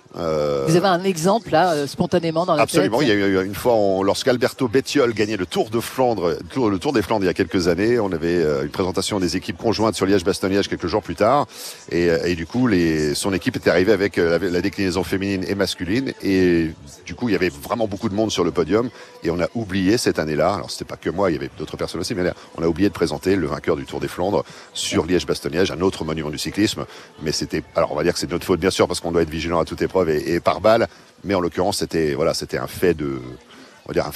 Vous avez un exemple là, spontanément dans la tête? Absolument, il y a eu une fois, lorsqu'Alberto Bettiol gagnait le Tour de Flandre, le Tour des Flandres il y a quelques années, on avait une présentation des équipes conjointes sur Liège-Bastogne-Liège quelques jours plus tard, et du coup son équipe était arrivée avec la déclinaison féminine et masculine, et du coup il y avait vraiment beaucoup de monde sur le podium, et on a oublié cette année-là, alors c'était pas que moi, il y avait d'autres personnes aussi, mais là, on a oublié de présenter le vainqueur du Tour des Flandres sur Liège-Bastogne-Liège, un autre monument du cyclisme, mais c'était, alors on va dire que c'est de notre faute bien sûr, parce qu'on doit être vigilant à toute épreuve et par balle, mais en l'occurrence c'était un fait de, on va dire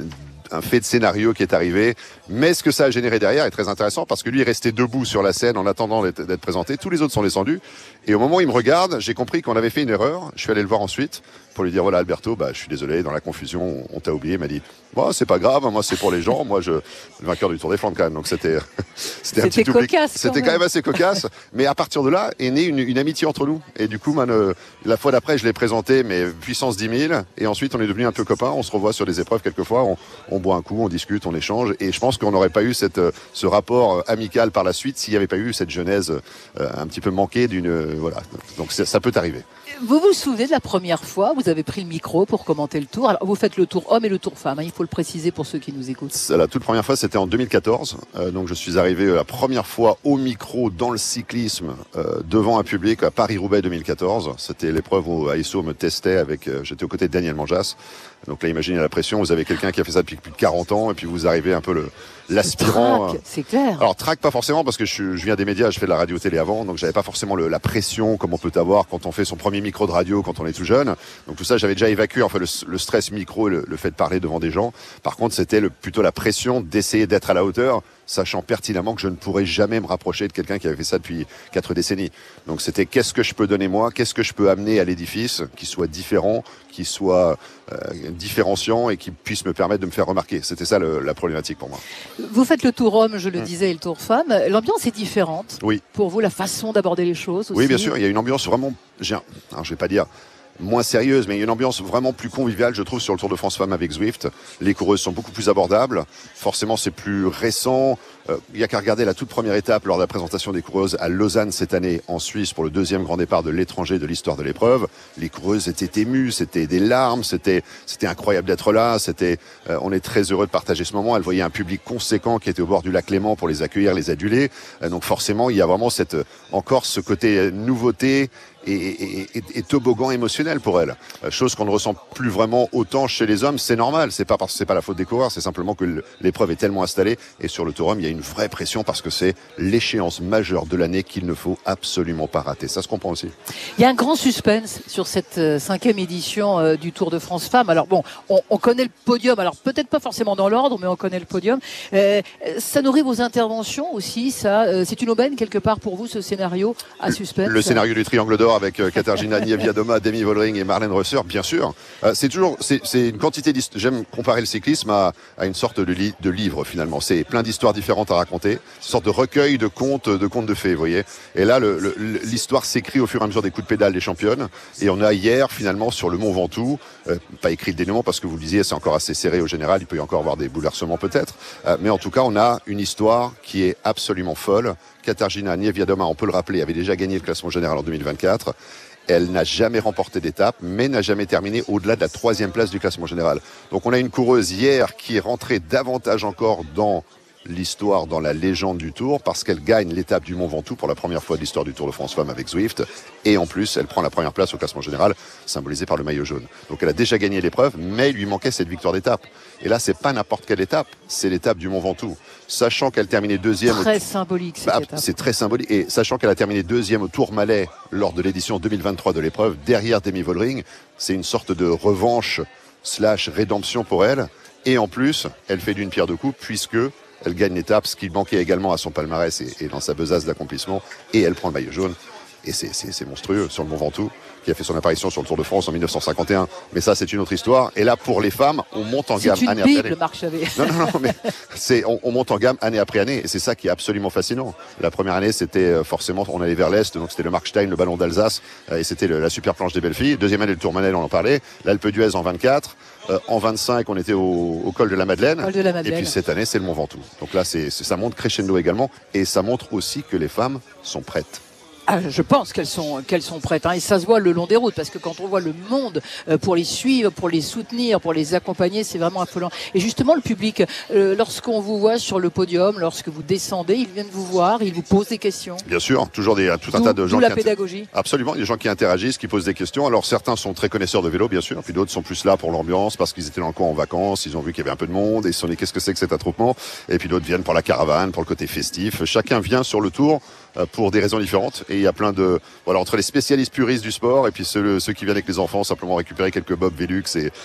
un fait de scénario qui est arrivé, mais ce que ça a généré derrière est très intéressant parce que lui est resté debout sur la scène en attendant d'être présenté, tous les autres sont descendus, et au moment où il me regarde, j'ai compris qu'on avait fait une erreur, je suis allé le voir ensuite pour lui dire voilà Alberto, je suis désolé, dans la confusion on t'a oublié. Il m'a dit c'est pas grave, moi c'est pour les gens, moi le vainqueur du Tour des Flandres quand même, donc c'était un petit cocasse, c'était quand même assez cocasse, mais à partir de là est née une amitié entre nous, et du coup la fois d'après je l'ai présenté mais puissance 10 000, et ensuite on est devenus un peu copains, on se revoit sur des épreuves quelquefois, on boit un coup, on discute, on échange, et je pense qu'on n'aurait pas eu ce rapport amical par la suite s'il n'y avait pas eu cette genèse un petit peu manquée voilà, donc ça peut arriver. Vous vous souvenez de la première fois où vous avez pris le micro pour commenter le Tour? Alors, vous faites le Tour homme et le Tour femme, il faut le préciser pour ceux qui nous écoutent. La toute première fois, c'était en 2014. Donc, je suis arrivé la première fois au micro dans le cyclisme devant un public à Paris-Roubaix 2014. C'était l'épreuve où ASO me testait j'étais aux côtés de Daniel Manjas. Donc là, imaginez la pression, vous avez quelqu'un qui a fait ça depuis plus de 40 ans, et puis vous arrivez un peu l'aspirant. C'est clair. Alors track pas forcément, parce que je viens des médias, je fais de la radio-télé avant, donc j'avais pas forcément la pression comme on peut avoir quand on fait son premier micro de radio quand on est tout jeune. Donc tout ça, j'avais déjà évacué le stress micro, le fait de parler devant des gens. Par contre, c'était plutôt la pression d'essayer d'être à la hauteur, sachant pertinemment que je ne pourrais jamais me rapprocher de quelqu'un qui avait fait ça depuis 4 décennies. Donc c'était qu'est-ce que je peux donner moi, qu'est-ce que je peux amener à l'édifice qui soit différent, qui soit différenciant et qui puisse me permettre de me faire remarquer. C'était ça la problématique pour moi. Vous faites le Tour homme, je le disais, et le Tour femme. L'ambiance est différente. Oui. Pour vous, la façon d'aborder les choses aussi. Oui, bien sûr. Il y a une ambiance vraiment, alors je vais pas dire moins sérieuse, mais il y a une ambiance vraiment plus conviviale, je trouve, sur le Tour de France Femmes avec Zwift. Les coureuses sont beaucoup plus abordables. Forcément, c'est plus récent. Il y a qu'à regarder la toute première étape lors de la présentation des coureuses à Lausanne cette année en Suisse pour le 2e grand départ de l'étranger de l'histoire de l'épreuve. Les coureuses étaient émues, c'était des larmes, c'était incroyable d'être là. On est très heureux de partager ce moment. Elles voyaient un public conséquent qui était au bord du lac Léman pour les accueillir, les aduler. Donc forcément, il y a vraiment encore ce côté nouveauté et toboggan émotionnel pour elles. Chose qu'on ne ressent plus vraiment autant chez les hommes. C'est normal, c'est pas la faute des coureurs, c'est simplement que l'épreuve est tellement installée, et sur le Tour homme, il y a une vraie pression parce que c'est l'échéance majeure de l'année qu'il ne faut absolument pas rater. Ça se comprend aussi. Il y a un grand suspense sur cette 5e édition du Tour de France Femmes. Alors bon, on connaît le podium, alors peut-être pas forcément dans l'ordre, mais on connaît le podium. Ça nourrit vos interventions aussi, ça. C'est une aubaine quelque part pour vous, ce scénario à suspense? Le scénario du Triangle d'Or avec Katarzyna Niewiadoma, Demi Vollering et Marlène Reuser, bien sûr. C'est une quantité j'aime comparer le cyclisme à une sorte de livre finalement. C'est plein d'histoires différentes à raconter, une sorte de recueil de contes de fées, vous voyez. Et là, l'histoire s'écrit au fur et à mesure des coups de pédale des championnes. Et on a hier finalement sur le Mont Ventoux, pas écrit le dénouement parce que vous le disiez, c'est encore assez serré au général, il peut y encore avoir des bouleversements peut-être. Mais en tout cas, on a une histoire qui est absolument folle. Katarzyna Niewiadoma, on peut le rappeler, avait déjà gagné le classement général en 2024. Elle n'a jamais remporté d'étape, mais n'a jamais terminé au-delà de la 3e place du classement général. Donc on a une coureuse hier qui est rentrée davantage encore dans l'histoire, dans la légende du Tour, parce qu'elle gagne l'étape du Mont Ventoux pour la première fois de l'histoire du Tour de France Femmes avec Zwift, et en plus elle prend la première place au classement général, symbolisé par le maillot jaune. Donc elle a déjà gagné l'épreuve, mais il lui manquait cette victoire d'étape. Et là, c'est pas n'importe quelle étape, c'est l'étape du Mont Ventoux. Sachant qu'elle terminait 2e... Très symbolique cette étape. C'est très symbolique, et sachant qu'elle a terminé 2e au Tourmalet lors de l'édition 2023 de l'épreuve, derrière Demi Vollering, c'est une sorte de revanche / rédemption pour elle. Et en plus, elle fait d'une pierre deux coups, puisque elle gagne l'étape, ce qui manquait également à son palmarès et dans sa besace d'accomplissement, et elle prend le maillot jaune. Et c'est monstrueux sur le Mont Ventoux, qui a fait son apparition sur le Tour de France en 1951. Mais ça, c'est une autre histoire. Et là, pour les femmes, on monte en gamme année après année. Marc Chavet. Non, mais on monte en gamme année après année. Et c'est ça qui est absolument fascinant. La première année, c'était forcément, on allait vers l'Est, donc c'était le Markstein, le ballon d'Alsace, et c'était la super planche des belles filles. Deuxième année, le Tourmalet, on en parlait. L'Alpe d'Huez en 24. En 25, on était au col de la Madeleine. Et puis cette année, c'est le Mont Ventoux. Donc là, ça monte crescendo également. Et ça montre aussi que les femmes sont prêtes. Je pense qu'elles sont prêtes, hein, et ça se voit le long des routes, parce que quand on voit le monde pour les suivre, pour les soutenir, pour les accompagner, c'est vraiment affolant. Et justement, le public, lorsqu'on vous voit sur le podium, lorsque vous descendez, ils viennent vous voir, ils vous posent des questions. Bien sûr, toujours tout un tas de gens. D'où la pédagogie. Absolument, des gens qui interagissent, qui posent des questions. Alors certains sont très connaisseurs de vélo, bien sûr, puis d'autres sont plus là pour l'ambiance, parce qu'ils étaient dans le coin en vacances, ils ont vu qu'il y avait un peu de monde, et ils se sont dit qu'est-ce que c'est que cet attroupement. Et puis d'autres viennent pour la caravane, pour le côté festif. Chacun vient sur le tour pour des raisons différentes, et il y a plein de entre les spécialistes puristes du sport et puis ceux qui viennent avec les enfants simplement récupérer quelques Bob Velux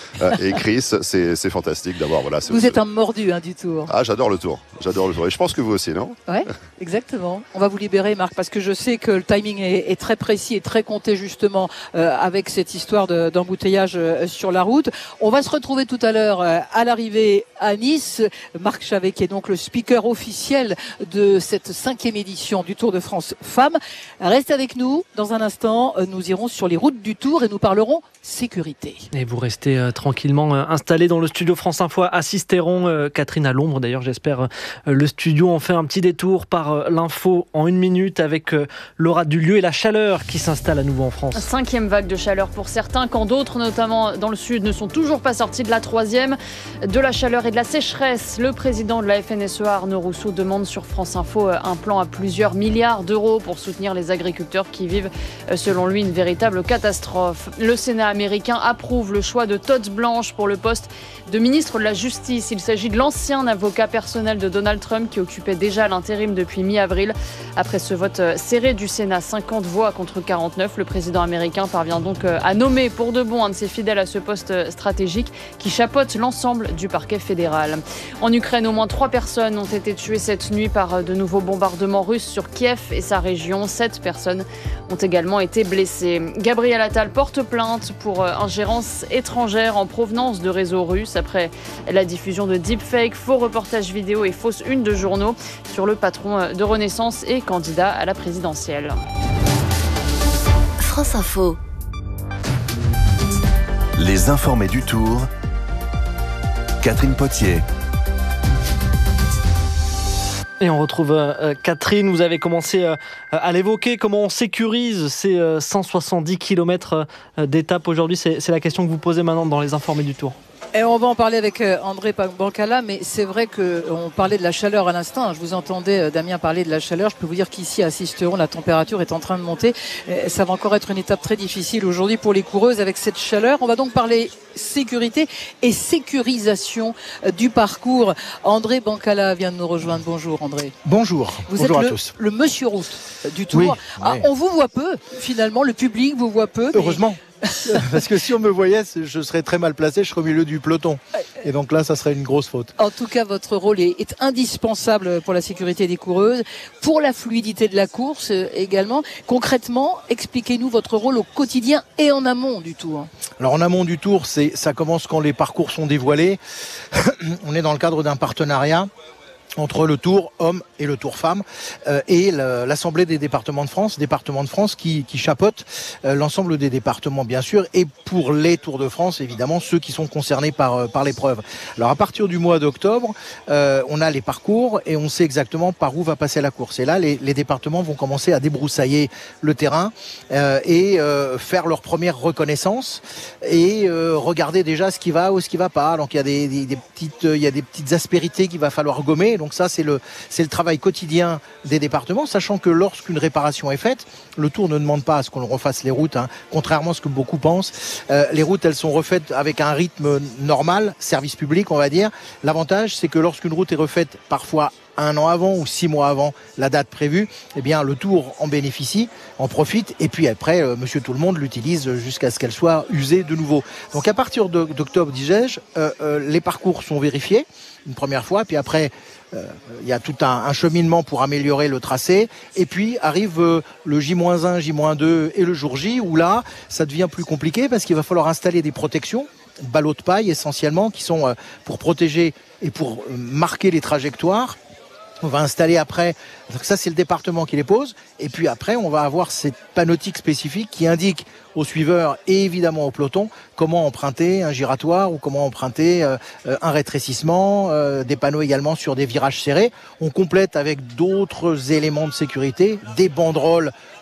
et Chris, c'est fantastique d'avoir Vous êtes un mordu du Tour. Ah, j'adore le Tour, et je pense que vous aussi, non? Ouais, exactement. On va vous libérer, Marc, parce que je sais que le timing est très précis et très compté justement avec cette histoire d'embouteillage sur la route. On va se retrouver tout à l'heure à l'arrivée à Nice. Marc Chavet, qui est donc le speaker officiel de cette 5e édition du Tour de France Femmes. Restez avec nous. Dans un instant, nous irons sur les routes du Tour et nous parlerons sécurité. Et vous restez tranquillement installés dans le studio France Info à Sisteron. Catherine à l'ombre, d'ailleurs, j'espère. Le studio en fait un petit détour par l'info en 1 minute avec l'aura du lieu et la chaleur qui s'installe à nouveau en France. 5e vague de chaleur pour certains, quand d'autres, notamment dans le sud, ne sont toujours pas sortis de la 3e. De la chaleur et de la sécheresse, le président de la FNSEA, Arnaud Rousseau, demande sur France Info un plan à plusieurs milliards d'euros pour soutenir les agriculteurs qui vivent, selon lui, une véritable catastrophe. Le Sénat américain approuve le choix de Todd Blanche pour le poste de ministre de la Justice. Il s'agit de l'ancien avocat personnel de Donald Trump qui occupait déjà l'intérim depuis mi-avril. Après ce vote serré du Sénat, 50 voix contre 49, le président américain parvient donc à nommer pour de bon un de ses fidèles à ce poste stratégique qui chapeaute l'ensemble du parquet fédéral. En Ukraine, au moins 3 personnes ont été tuées cette nuit par de nouveaux bombardements russes sur Kiev et sa région. 7 personnes ont également été blessées. Gabriel Attal porte plainte pour ingérence étrangère en provenance de réseaux russes après la diffusion de deepfakes, faux reportages vidéo et fausses unes de journaux sur le patron de Renaissance et candidat à la présidentielle. France Info. Les informés du Tour. Catherine Potier. Et on retrouve Catherine, vous avez commencé à l'évoquer, comment on sécurise ces 170 km d'étape aujourd'hui, c'est la question que vous posez maintenant dans les informés du Tour. Et on va en parler avec André Bancala, mais c'est vrai qu'on parlait de la chaleur à l'instant. Je vous entendais, Damien, parler de la chaleur. Je peux vous dire qu'ici, à Sisteron, la température est en train de monter. Ça va encore être une étape très difficile aujourd'hui pour les coureuses avec cette chaleur. On va donc parler sécurité et sécurisation du parcours. André Bancala vient de nous rejoindre. Bonjour, André. Bonjour. Bonjour à tous. Le monsieur route du Tour. Oui, ah, oui. On vous voit peu, finalement. Le public vous voit peu. Heureusement. Parce que si on me voyait, je serais très mal placé, je serais au milieu du peloton. Et donc là, ça serait une grosse faute. En tout cas, votre rôle est indispensable pour la sécurité des coureuses, pour la fluidité de la course également. Concrètement, expliquez-nous votre rôle au quotidien et en amont du Tour. Alors en amont du Tour, ça commence quand les parcours sont dévoilés. On est dans le cadre d'un partenariat entre le Tour Hommes et le Tour Femmes et l'Assemblée des départements de France qui chapeaute l'ensemble des départements bien sûr, et pour les Tours de France évidemment ceux qui sont concernés par l'épreuve. Alors à partir du mois d'octobre, on a les parcours et on sait exactement par où va passer la course. Et là les départements vont commencer à débroussailler le terrain et faire leur première reconnaissance et regarder déjà ce qui va ou ce qui va pas. Donc il y a des petites aspérités qu'il va falloir gommer. Donc ça, c'est le travail quotidien des départements, sachant que lorsqu'une réparation est faite, le Tour ne demande pas à ce qu'on refasse les routes, hein, contrairement à ce que beaucoup pensent. Les routes, elles sont refaites avec un rythme normal, service public, on va dire. L'avantage, c'est que lorsqu'une route est refaite parfois 1 an avant ou 6 mois avant la date prévue, eh bien le Tour en bénéficie, en profite, et puis après, monsieur tout le monde l'utilise jusqu'à ce qu'elle soit usée de nouveau. Donc à partir d'octobre, disais-je, les parcours sont vérifiés une première fois, puis après il y a tout un cheminement pour améliorer le tracé, et puis arrive le J-1, J-2 et le jour J, où là ça devient plus compliqué parce qu'il va falloir installer des protections, ballots de paille essentiellement, qui sont pour protéger et pour marquer les trajectoires. On va installer après, donc ça c'est le département qui les pose, et puis après on va avoir cette pannotique spécifique qui indique aux suiveurs et évidemment au peloton comment emprunter un giratoire ou comment emprunter un rétrécissement, des panneaux également sur des virages serrés. On complète avec d'autres éléments de sécurité, des banderoles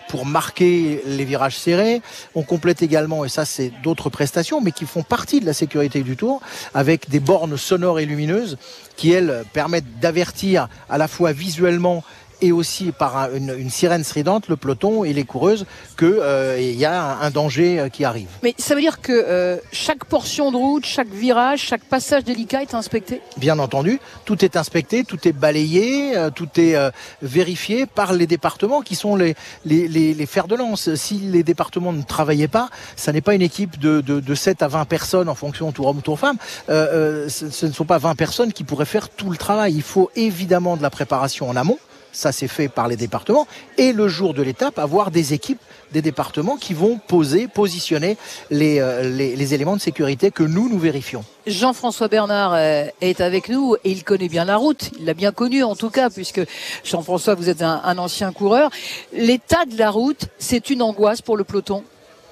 pour marquer les virages serrés. On complète également, et ça c'est d'autres prestations, mais qui font partie de la sécurité du Tour, avec des bornes sonores et lumineuses qui, elles, permettent d'avertir à la fois visuellement et aussi par une sirène stridente, le peloton et les coureuses, qu'il y a un danger qui arrive. Mais ça veut dire que chaque portion de route, chaque virage, chaque passage délicat est inspecté ? Bien entendu, tout est inspecté, tout est balayé, tout est vérifié par les départements qui sont les fers de lance. Si les départements ne travaillaient pas, ça n'est pas une équipe de 7 à 20 personnes en fonction Tour homme ou Tour femme. Ce ne sont pas 20 personnes qui pourraient faire tout le travail. Il faut évidemment de la préparation en amont. Ça, c'est fait par les départements. Et le jour de l'étape, avoir des équipes des départements qui vont positionner les éléments de sécurité que nous vérifions. Jean-François Bernard est avec nous et il connaît bien la route. Il l'a bien connue en tout cas, puisque Jean-François, vous êtes un ancien coureur. L'état de la route, c'est une angoisse pour le peloton ?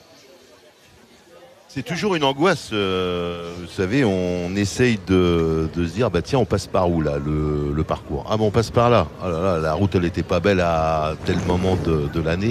C'est toujours une angoisse, vous savez, on essaye de se dire, bah tiens, on passe par où là, le parcours ? Ah bon, on passe par là. Ah là là, la route, elle n'était pas belle à tel moment de l'année.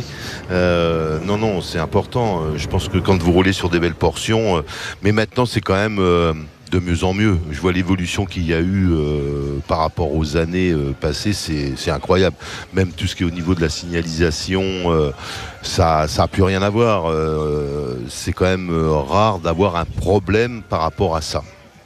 Non, c'est important. Je pense que quand vous roulez sur des belles portions, mais maintenant, c'est quand même de mieux en mieux. Je vois l'évolution qu'il y a eu par rapport aux années passées, c'est incroyable. Même tout ce qui est au niveau de la signalisation, ça a plus rien à voir. C'est quand même rare d'avoir un problème par rapport à ça.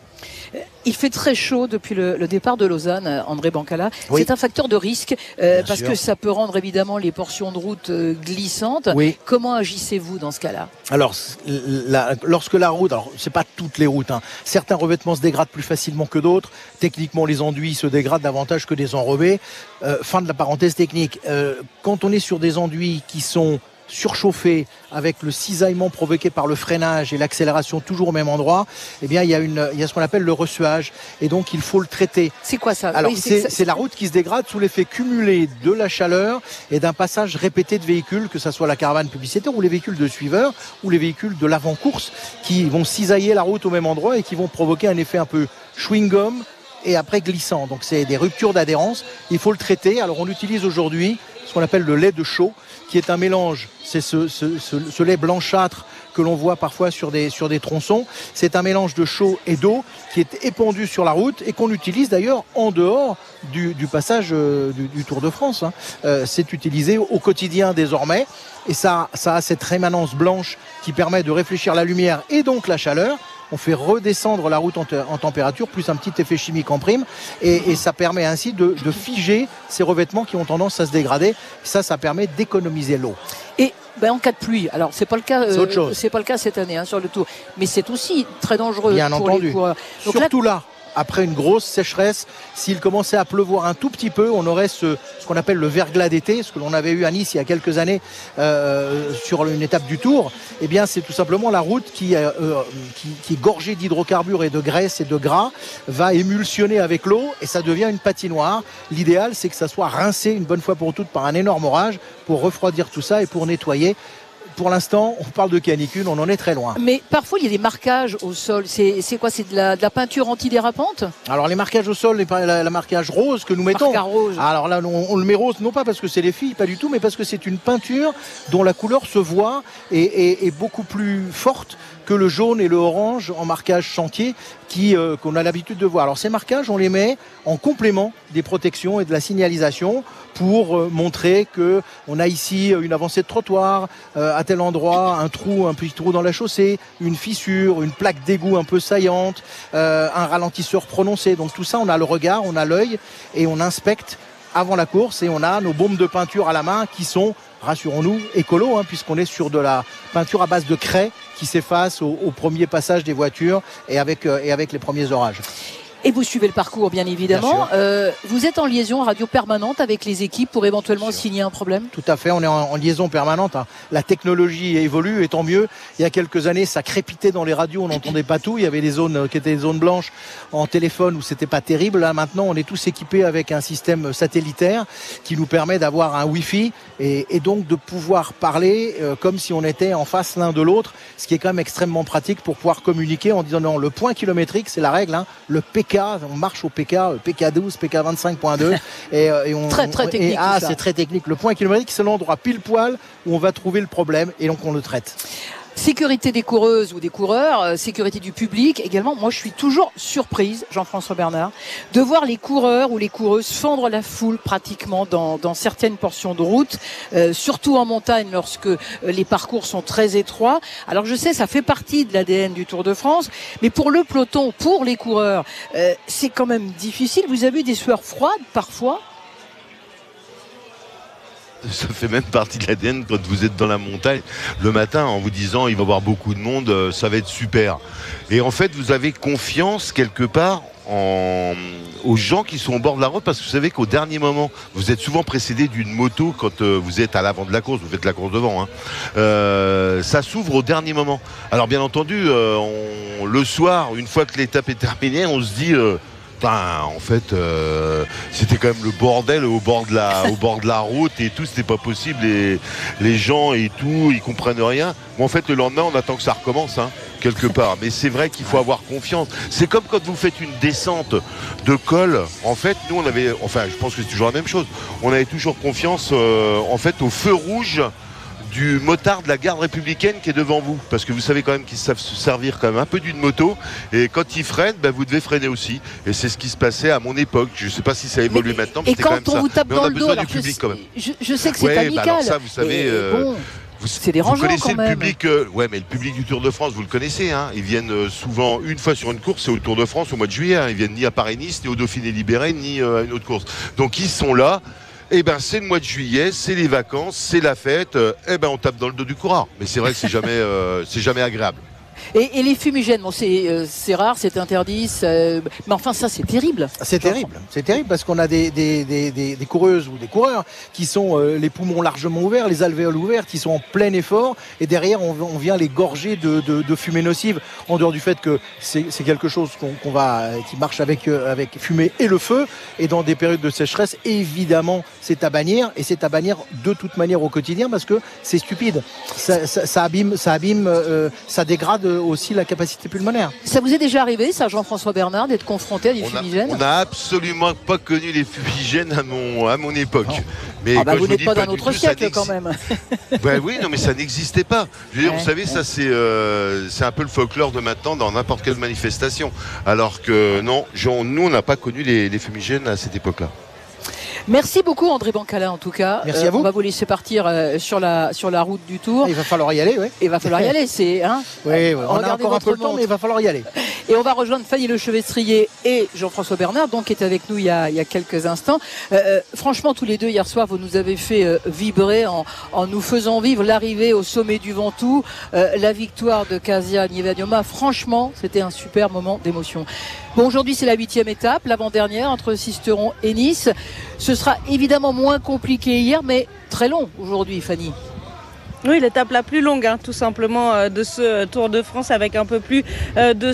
Il fait très chaud depuis le départ de Lausanne, André Bancala. Oui. C'est un facteur de risque parce sûr. que ça peut rendre évidemment les portions de route glissantes. Oui. Comment agissez-vous dans ce cas-là ? Alors, lorsque la route, alors c'est pas toutes les routes, hein. Certains revêtements se dégradent plus facilement que d'autres. Techniquement, les enduits se dégradent davantage que des enrobés. Fin de la parenthèse technique. Quand on est sur des enduits qui sont surchauffé avec le cisaillement provoqué par le freinage et l'accélération toujours au même endroit, eh bien il y a ce qu'on appelle le ressuage et donc il faut le traiter. C'est quoi ça ? Alors oui, c'est la route qui se dégrade sous l'effet cumulé de la chaleur et d'un passage répété de véhicules, que ce soit la caravane publicitaire ou les véhicules de suiveurs ou les véhicules de l'avant-course qui vont cisailler la route au même endroit et qui vont provoquer un effet un peu chewing-gum et après glissant. Donc c'est des ruptures d'adhérence. Il faut le traiter. Alors on utilise aujourd'hui ce qu'on appelle le lait de chaux, qui est un mélange, c'est ce lait blanchâtre que l'on voit parfois sur des tronçons. C'est un mélange de chaux et d'eau qui est épandu sur la route et qu'on utilise d'ailleurs en dehors du passage du Tour de France. C'est utilisé au quotidien désormais et ça a cette rémanence blanche qui permet de réfléchir la lumière et donc la chaleur. On fait redescendre la route en température, plus un petit effet chimique en prime, et ça permet ainsi de figer ces revêtements qui ont tendance à se dégrader. Ça permet d'économiser l'eau. Et en cas de pluie, alors c'est pas le cas, c'est pas le cas cette année sur le Tour, mais c'est aussi très dangereux bien pour entendu. les coureurs. Donc surtout là. Après une grosse sécheresse, s'il commençait à pleuvoir un tout petit peu, on aurait ce qu'on appelle le verglas d'été, ce que l'on avait eu à Nice il y a quelques années sur une étape du Tour. Eh bien, c'est tout simplement la route qui est gorgée d'hydrocarbures et de graisse et de gras, va émulsionner avec l'eau et ça devient une patinoire. L'idéal, c'est que ça soit rincé une bonne fois pour toutes par un énorme orage pour refroidir tout ça et pour nettoyer. Pour l'instant, on parle de canicule, on en est très loin. Mais parfois, il y a des marquages au sol. C'est quoi ? C'est de la peinture antidérapante ? Alors, les marquages au sol, la marquage rose que nous mettons. Rose. Alors là, on le met rose, non pas parce que c'est les filles, pas du tout, mais parce que c'est une peinture dont la couleur se voit et est beaucoup plus forte que le jaune et le orange en marquage chantier qu'on a l'habitude de voir. Alors ces marquages, on les met en complément des protections et de la signalisation pour montrer que on a ici une avancée de trottoir, à tel endroit, un petit trou dans la chaussée, une fissure, une plaque d'égout un peu saillante, un ralentisseur prononcé. Donc tout ça, on a le regard, on a l'œil et on inspecte avant la course et on a nos baumes de peinture à la main qui sont, rassurons-nous, écolo, puisqu'on est sur de la peinture à base de craie qui s'efface au premier passage des voitures et avec les premiers orages. Et vous suivez le parcours, bien évidemment. Vous êtes en liaison radio permanente avec les équipes pour éventuellement signer un problème ? Tout à fait, on est en liaison permanente. La technologie évolue et tant mieux. Il y a quelques années, ça crépitait dans les radios, on n'entendait pas tout. Il y avait des zones qui étaient des zones blanches en téléphone où c'était pas terrible. Là, maintenant, on est tous équipés avec un système satellitaire qui nous permet d'avoir un Wi-Fi et donc de pouvoir parler comme si on était en face l'un de l'autre, ce qui est quand même extrêmement pratique pour pouvoir communiquer en disant non, le point kilométrique, c'est la règle, le PK. PK, on marche au PK 12, PK 25.2 et on très technique. C'est très technique. Le point kilométrique, c'est l'endroit pile poil où on va trouver le problème et donc on le traite. Sécurité des coureuses ou des coureurs, sécurité du public également. Moi, je suis toujours surprise, Jean-François Bernard, de voir les coureurs ou les coureuses fendre la foule pratiquement dans certaines portions de route, surtout en montagne lorsque les parcours sont très étroits. Alors, je sais, ça fait partie de l'ADN du Tour de France, mais pour le peloton, pour les coureurs, c'est quand même difficile. Vous avez eu des sueurs froides parfois? Ça fait même partie de l'ADN quand vous êtes dans la montagne le matin en vous disant il va y avoir beaucoup de monde, ça va être super. Et en fait, vous avez confiance quelque part aux gens qui sont au bord de la route parce que vous savez qu'au dernier moment, vous êtes souvent précédé d'une moto quand vous êtes à l'avant de la course, vous faites la course devant. Ça s'ouvre au dernier moment. Alors bien entendu, le soir, une fois que l'étape est terminée, on se dit... en fait, c'était quand même le bordel au bord de la route et tout, c'était pas possible. Les gens et tout, ils comprennent rien. Bon, en fait, le lendemain, on attend que ça recommence, quelque part. Mais c'est vrai qu'il faut avoir confiance. C'est comme quand vous faites une descente de col. En fait, nous, je pense que c'est toujours la même chose. On avait toujours confiance, en fait, au feu rouge du motard de la garde républicaine qui est devant vous, parce que vous savez quand même qu'ils savent se servir quand même un peu d'une moto, et quand ils freinent, vous devez freiner aussi, et c'est ce qui se passait à mon époque. Je ne sais pas si ça évolue maintenant, mais et quand on vous tape dans le dos, alors du public, quand même. Je sais que c'est amical, alors ça, vous savez, c'est dérangeant, vous connaissez quand même. Le public, mais le public du Tour de France, vous le connaissez, ils viennent souvent une fois sur une course, c'est au Tour de France au mois de juillet, ils viennent ni à Paris-Nice, ni au Dauphiné Libéré, ni à une autre course. Donc ils sont là. C'est le mois de juillet, c'est les vacances, c'est la fête, on tape dans le dos du coureur. Mais c'est vrai que c'est jamais agréable. Et les fumigènes, c'est rare, c'est interdit, mais enfin ça c'est terrible. C'est terrible parce qu'on a des coureuses ou des coureurs qui sont les poumons largement ouverts, les alvéoles ouvertes, qui sont en plein effort, et derrière on vient les gorger de fumée nocive, en dehors du fait que c'est quelque chose qui marche avec fumée et le feu, et dans des périodes de sécheresse, évidemment c'est à bannir, et c'est à bannir de toute manière au quotidien parce que c'est stupide, ça abîme, ça dégrade aussi la capacité pulmonaire. Ça vous est déjà arrivé, ça, Jean-François Bernard, d'être confronté à des fumigènes? On n'a absolument pas connu les fumigènes à mon époque. Mais vous n'êtes pas d'un autre siècle quand même. Oui, non, mais ça n'existait pas. Je veux dire, vous savez, ça c'est un peu le folklore de maintenant dans n'importe quelle manifestation. Alors que non, nous on n'a pas connu les fumigènes à cette époque-là. Merci beaucoup André Bancala en tout cas. Merci à vous. On va vous laisser partir sur la route du Tour. Il va falloir y aller, oui. Il va falloir y aller, Oui, on a encore un peu le temps, mais il va falloir y aller. Et on va rejoindre Fanny Lechevestrier et Jean-François Bernard, donc qui est avec nous il y a quelques instants. Franchement, tous les deux hier soir, vous nous avez fait vibrer en nous faisant vivre l'arrivée au sommet du Ventoux, la victoire de Kasia Niewedioma. Franchement, c'était un super moment d'émotion. Bon, aujourd'hui c'est la 8e étape, l'avant-dernière entre Sisteron et Nice. Ce sera évidemment moins compliqué hier, mais très long aujourd'hui, Fanny. Oui, l'étape la plus longue, tout simplement, de ce Tour de France, avec un peu plus de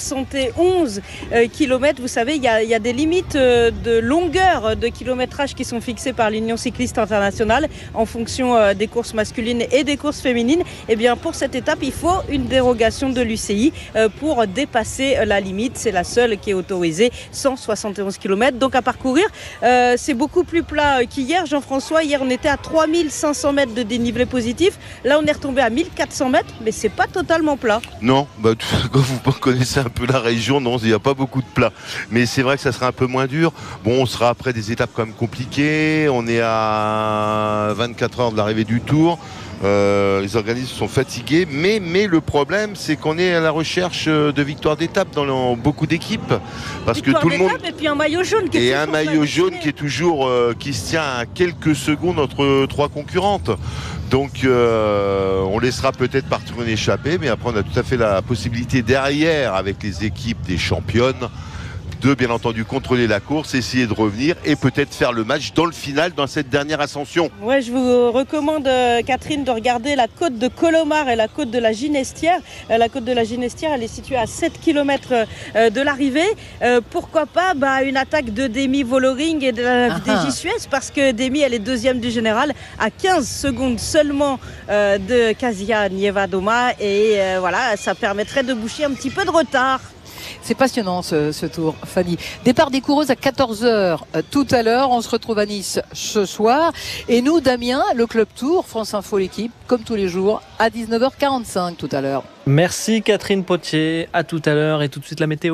171 km. Vous savez, il y a des limites de longueur de kilométrage qui sont fixées par l'Union cycliste internationale en fonction des courses masculines et des courses féminines. Et bien, pour cette étape, il faut une dérogation de l'UCI pour dépasser la limite. C'est la seule qui est autorisée, 171 km. Donc à parcourir, c'est beaucoup plus plat qu'hier. Jean-François, hier, on était à 3500 mètres de dénivelé positif. Là, on est retombé à 1400 mètres, mais c'est pas totalement plat. Non, quand vous connaissez un peu la région, non, il n'y a pas beaucoup de plats. Mais c'est vrai que ça sera un peu moins dur. Bon, on sera après des étapes quand même compliquées. On est à 24 heures de l'arrivée du Tour. Les organismes sont fatigués, mais le problème c'est qu'on est à la recherche de victoires d'étape dans beaucoup d'équipes, parce que tout le monde, et puis un maillot jaune qui est toujours qui se tient à quelques secondes entre trois concurrentes. Donc on laissera peut-être partir une échappée, mais après on a tout à fait la possibilité derrière, avec les équipes des championnes, de bien entendu contrôler la course, essayer de revenir et peut-être faire le match dans le final, dans cette dernière ascension. Ouais, je vous recommande, Catherine, de regarder la côte de Colomar et la côte de la Ginestière. La côte de la Ginestière, elle est située à 7 km de l'arrivée. Pourquoi pas une attaque de Demi Vollering et des JSUS, parce que Demi, elle est deuxième du général à 15 secondes seulement de Kasia Niewedioma, et voilà, ça permettrait de boucher un petit peu de retard. C'est passionnant ce tour, Fanny. Départ des coureuses à 14h tout à l'heure. On se retrouve à Nice ce soir. Et nous, Damien, le Club Tour, France Info, l'équipe, comme tous les jours, à 19h45 tout à l'heure. Merci Catherine Potier. À tout à l'heure et tout de suite la météo.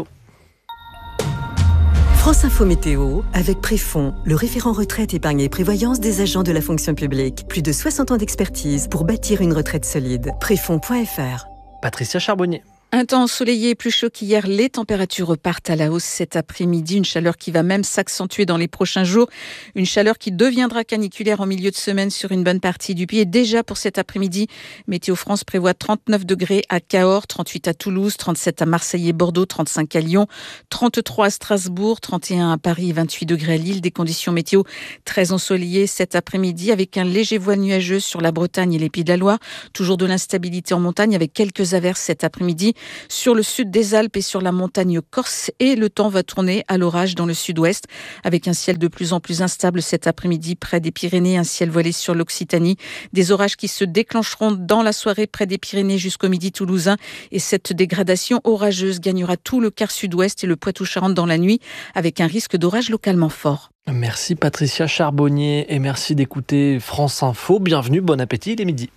France Info Météo, avec Préfond, le référent retraite, épargne et prévoyance des agents de la fonction publique. Plus de 60 ans d'expertise pour bâtir une retraite solide. Préfond.fr. Patricia Charbonnier. Un temps ensoleillé plus chaud qu'hier, les températures repartent à la hausse cet après-midi. Une chaleur qui va même s'accentuer dans les prochains jours. Une chaleur qui deviendra caniculaire en milieu de semaine sur une bonne partie du pays. Et déjà pour cet après-midi, Météo France prévoit 39 degrés à Cahors, 38 à Toulouse, 37 à Marseille et Bordeaux, 35 à Lyon, 33 à Strasbourg, 31 à Paris, 28 degrés à Lille. Des conditions météo très ensoleillées cet après-midi avec un léger voile nuageux sur la Bretagne et les Pays de la Loire. Toujours de l'instabilité en montagne avec quelques averses cet après-midi sur le sud des Alpes et sur la montagne corse, et le temps va tourner à l'orage dans le sud-ouest avec un ciel de plus en plus instable cet après-midi près des Pyrénées, un ciel voilé sur l'Occitanie, des orages qui se déclencheront dans la soirée près des Pyrénées jusqu'au midi toulousain, et cette dégradation orageuse gagnera tout le quart sud-ouest et le Poitou-Charentes dans la nuit avec un risque d'orage localement fort. Merci Patricia Charbonnier et merci d'écouter France Info. Bienvenue, bon appétit, il est midi.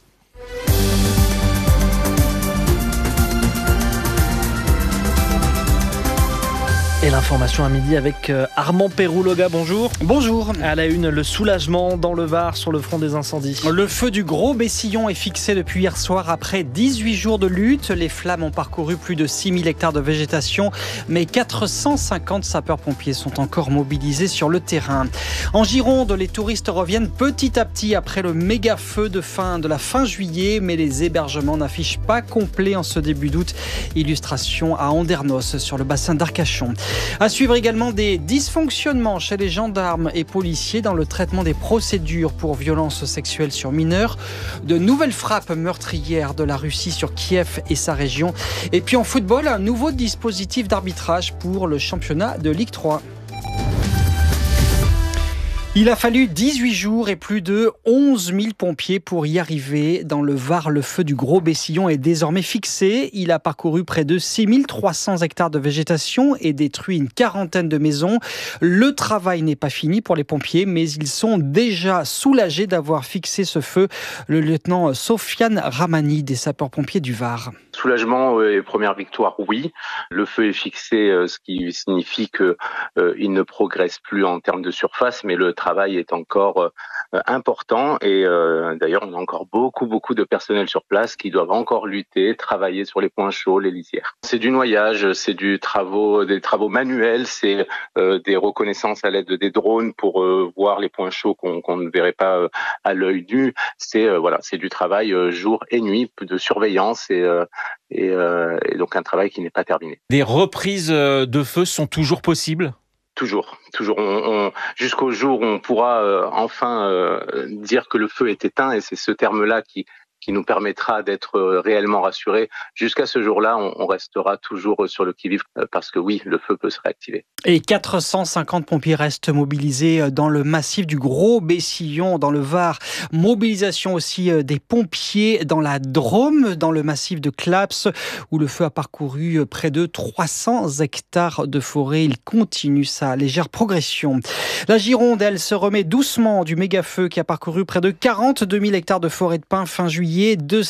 Et l'information à midi avec Armand Péroux-Loga, bonjour. Bonjour. À la une, le soulagement dans le Var sur le front des incendies. Le feu du Gros Bessillon est fixé depuis hier soir après 18 jours de lutte. Les flammes ont parcouru plus de 6000 hectares de végétation, mais 450 sapeurs-pompiers sont encore mobilisés sur le terrain. En Gironde, les touristes reviennent petit à petit après le méga feu de la fin juillet, mais les hébergements n'affichent pas complet en ce début d'août. Illustration à Andernos sur le bassin d'Arcachon. À suivre également des dysfonctionnements chez les gendarmes et policiers dans le traitement des procédures pour violences sexuelles sur mineurs. De nouvelles frappes meurtrières de la Russie sur Kiev et sa région. Et puis en football, un nouveau dispositif d'arbitrage pour le championnat de Ligue 3. Il a fallu 18 jours et plus de 11 000 pompiers pour y arriver. Dans le Var, le feu du Gros Bessillon est désormais fixé. Il a parcouru près de 6 300 hectares de végétation et détruit une quarantaine de maisons. Le travail n'est pas fini pour les pompiers, mais ils sont déjà soulagés d'avoir fixé ce feu. Le lieutenant Sofiane Ramani des sapeurs-pompiers du Var. Soulagement et première victoire, oui. Le feu est fixé, ce qui signifie qu'il ne progresse plus en termes de surface, mais le travail est encore important. Et d'ailleurs, on a encore beaucoup de personnel sur place qui doivent encore lutter, travailler sur les points chauds, les lisières. C'est du noyage, c'est des travaux manuels, c'est des reconnaissances à l'aide des drones pour voir les points chauds qu'on ne verrait pas à l'œil nu. C'est du travail jour et nuit, de surveillance et donc un travail qui n'est pas terminé. Des reprises de feu sont toujours possibles ? Toujours. Jusqu'au jour où on pourra enfin dire que le feu est éteint, et c'est ce terme-là qui nous permettra d'être réellement rassurés. Jusqu'à ce jour-là, on restera toujours sur le qui-vive parce que oui, le feu peut se réactiver. Et 450 pompiers restent mobilisés dans le massif du Gros Bessillon, dans le Var. Mobilisation aussi des pompiers dans la Drôme, dans le massif de Claps, où le feu a parcouru près de 300 hectares de forêt. Il continue sa légère progression. La Gironde, elle, se remet doucement du méga-feu qui a parcouru près de 42 000 hectares de forêt de pins fin juillet.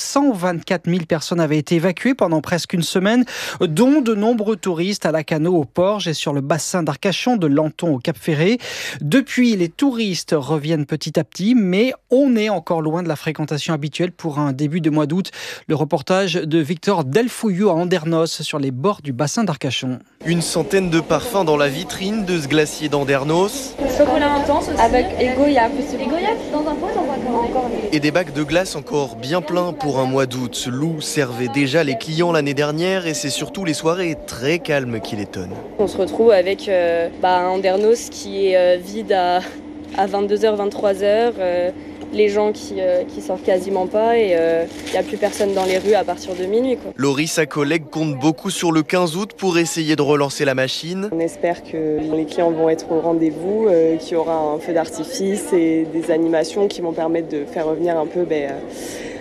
224 000 personnes avaient été évacuées pendant presque une semaine, dont de nombreux touristes à Lacanau, au Porge et sur le bassin d'Arcachon, de Lanton au Cap-Ferré. Depuis, les touristes reviennent petit à petit, mais on est encore loin de la fréquentation habituelle pour un début de mois d'août. Le reportage de Victor Delfouillou à Andernos, sur les bords du bassin d'Arcachon. Une centaine de parfums dans la vitrine de ce glacier d'Andernos. Chocolat intense aussi. Avec Egoya. Egoya, dans un pot, j'en vois encore. Et des bacs de glace encore bien pleins pour un mois d'août. Lou servait déjà les clients l'année dernière et c'est surtout les soirées très calmes qui l'étonnent. On se retrouve avec un Andernos qui est vide à 22h, 23h. Les gens qui sortent quasiment pas et il n'y a plus personne dans les rues à partir de minuit. Laurie, sa collègue, compte beaucoup sur le 15 août pour essayer de relancer la machine. On espère que les clients vont être au rendez-vous, qu'il y aura un feu d'artifice et des animations qui vont permettre de faire revenir un peu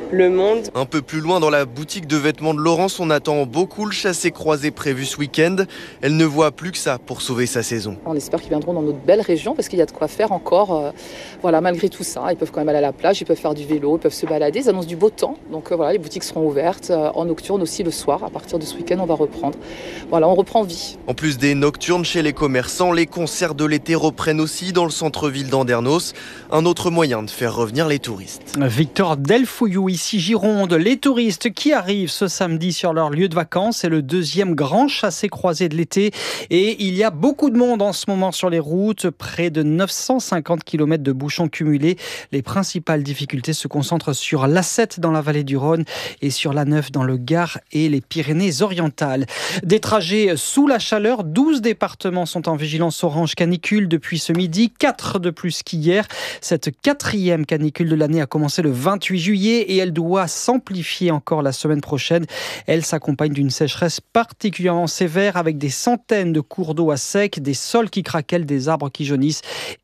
Le Monde. Un peu plus loin dans la boutique de vêtements de Laurence, on attend beaucoup le chassé-croisé prévu ce week-end. Elle ne voit plus que ça pour sauver sa saison. On espère qu'ils viendront dans notre belle région parce qu'il y a de quoi faire encore. Malgré tout ça, ils peuvent quand même aller à la plage, ils peuvent faire du vélo, ils peuvent se balader. Ils annoncent du beau temps. Donc les boutiques seront ouvertes en nocturne aussi le soir. À partir de ce week-end, on va reprendre. On reprend vie. En plus des nocturnes chez les commerçants, les concerts de l'été reprennent aussi dans le centre-ville d'Andernos. Un autre moyen de faire revenir les touristes. Victor Delfouillou, ici Gironde. Les touristes qui arrivent ce samedi sur leur lieu de vacances, c'est le deuxième grand chassé-croisé de l'été. Et il y a beaucoup de monde en ce moment sur les routes, près de 950 km de bouchons cumulés. Les principales difficultés se concentrent sur l'A7 dans la vallée du Rhône et sur l'A9 dans le Gard et les Pyrénées-Orientales. Des trajets sous la chaleur, 12 départements sont en vigilance orange canicule depuis ce midi, 4 de plus qu'hier. Cette 4e canicule de l'année a commencé le 28 juillet et elle doit s'amplifier encore la semaine prochaine. Elle s'accompagne d'une sécheresse particulièrement sévère avec des centaines de cours d'eau à sec, des sols qui craquellent, des arbres qui jaunissent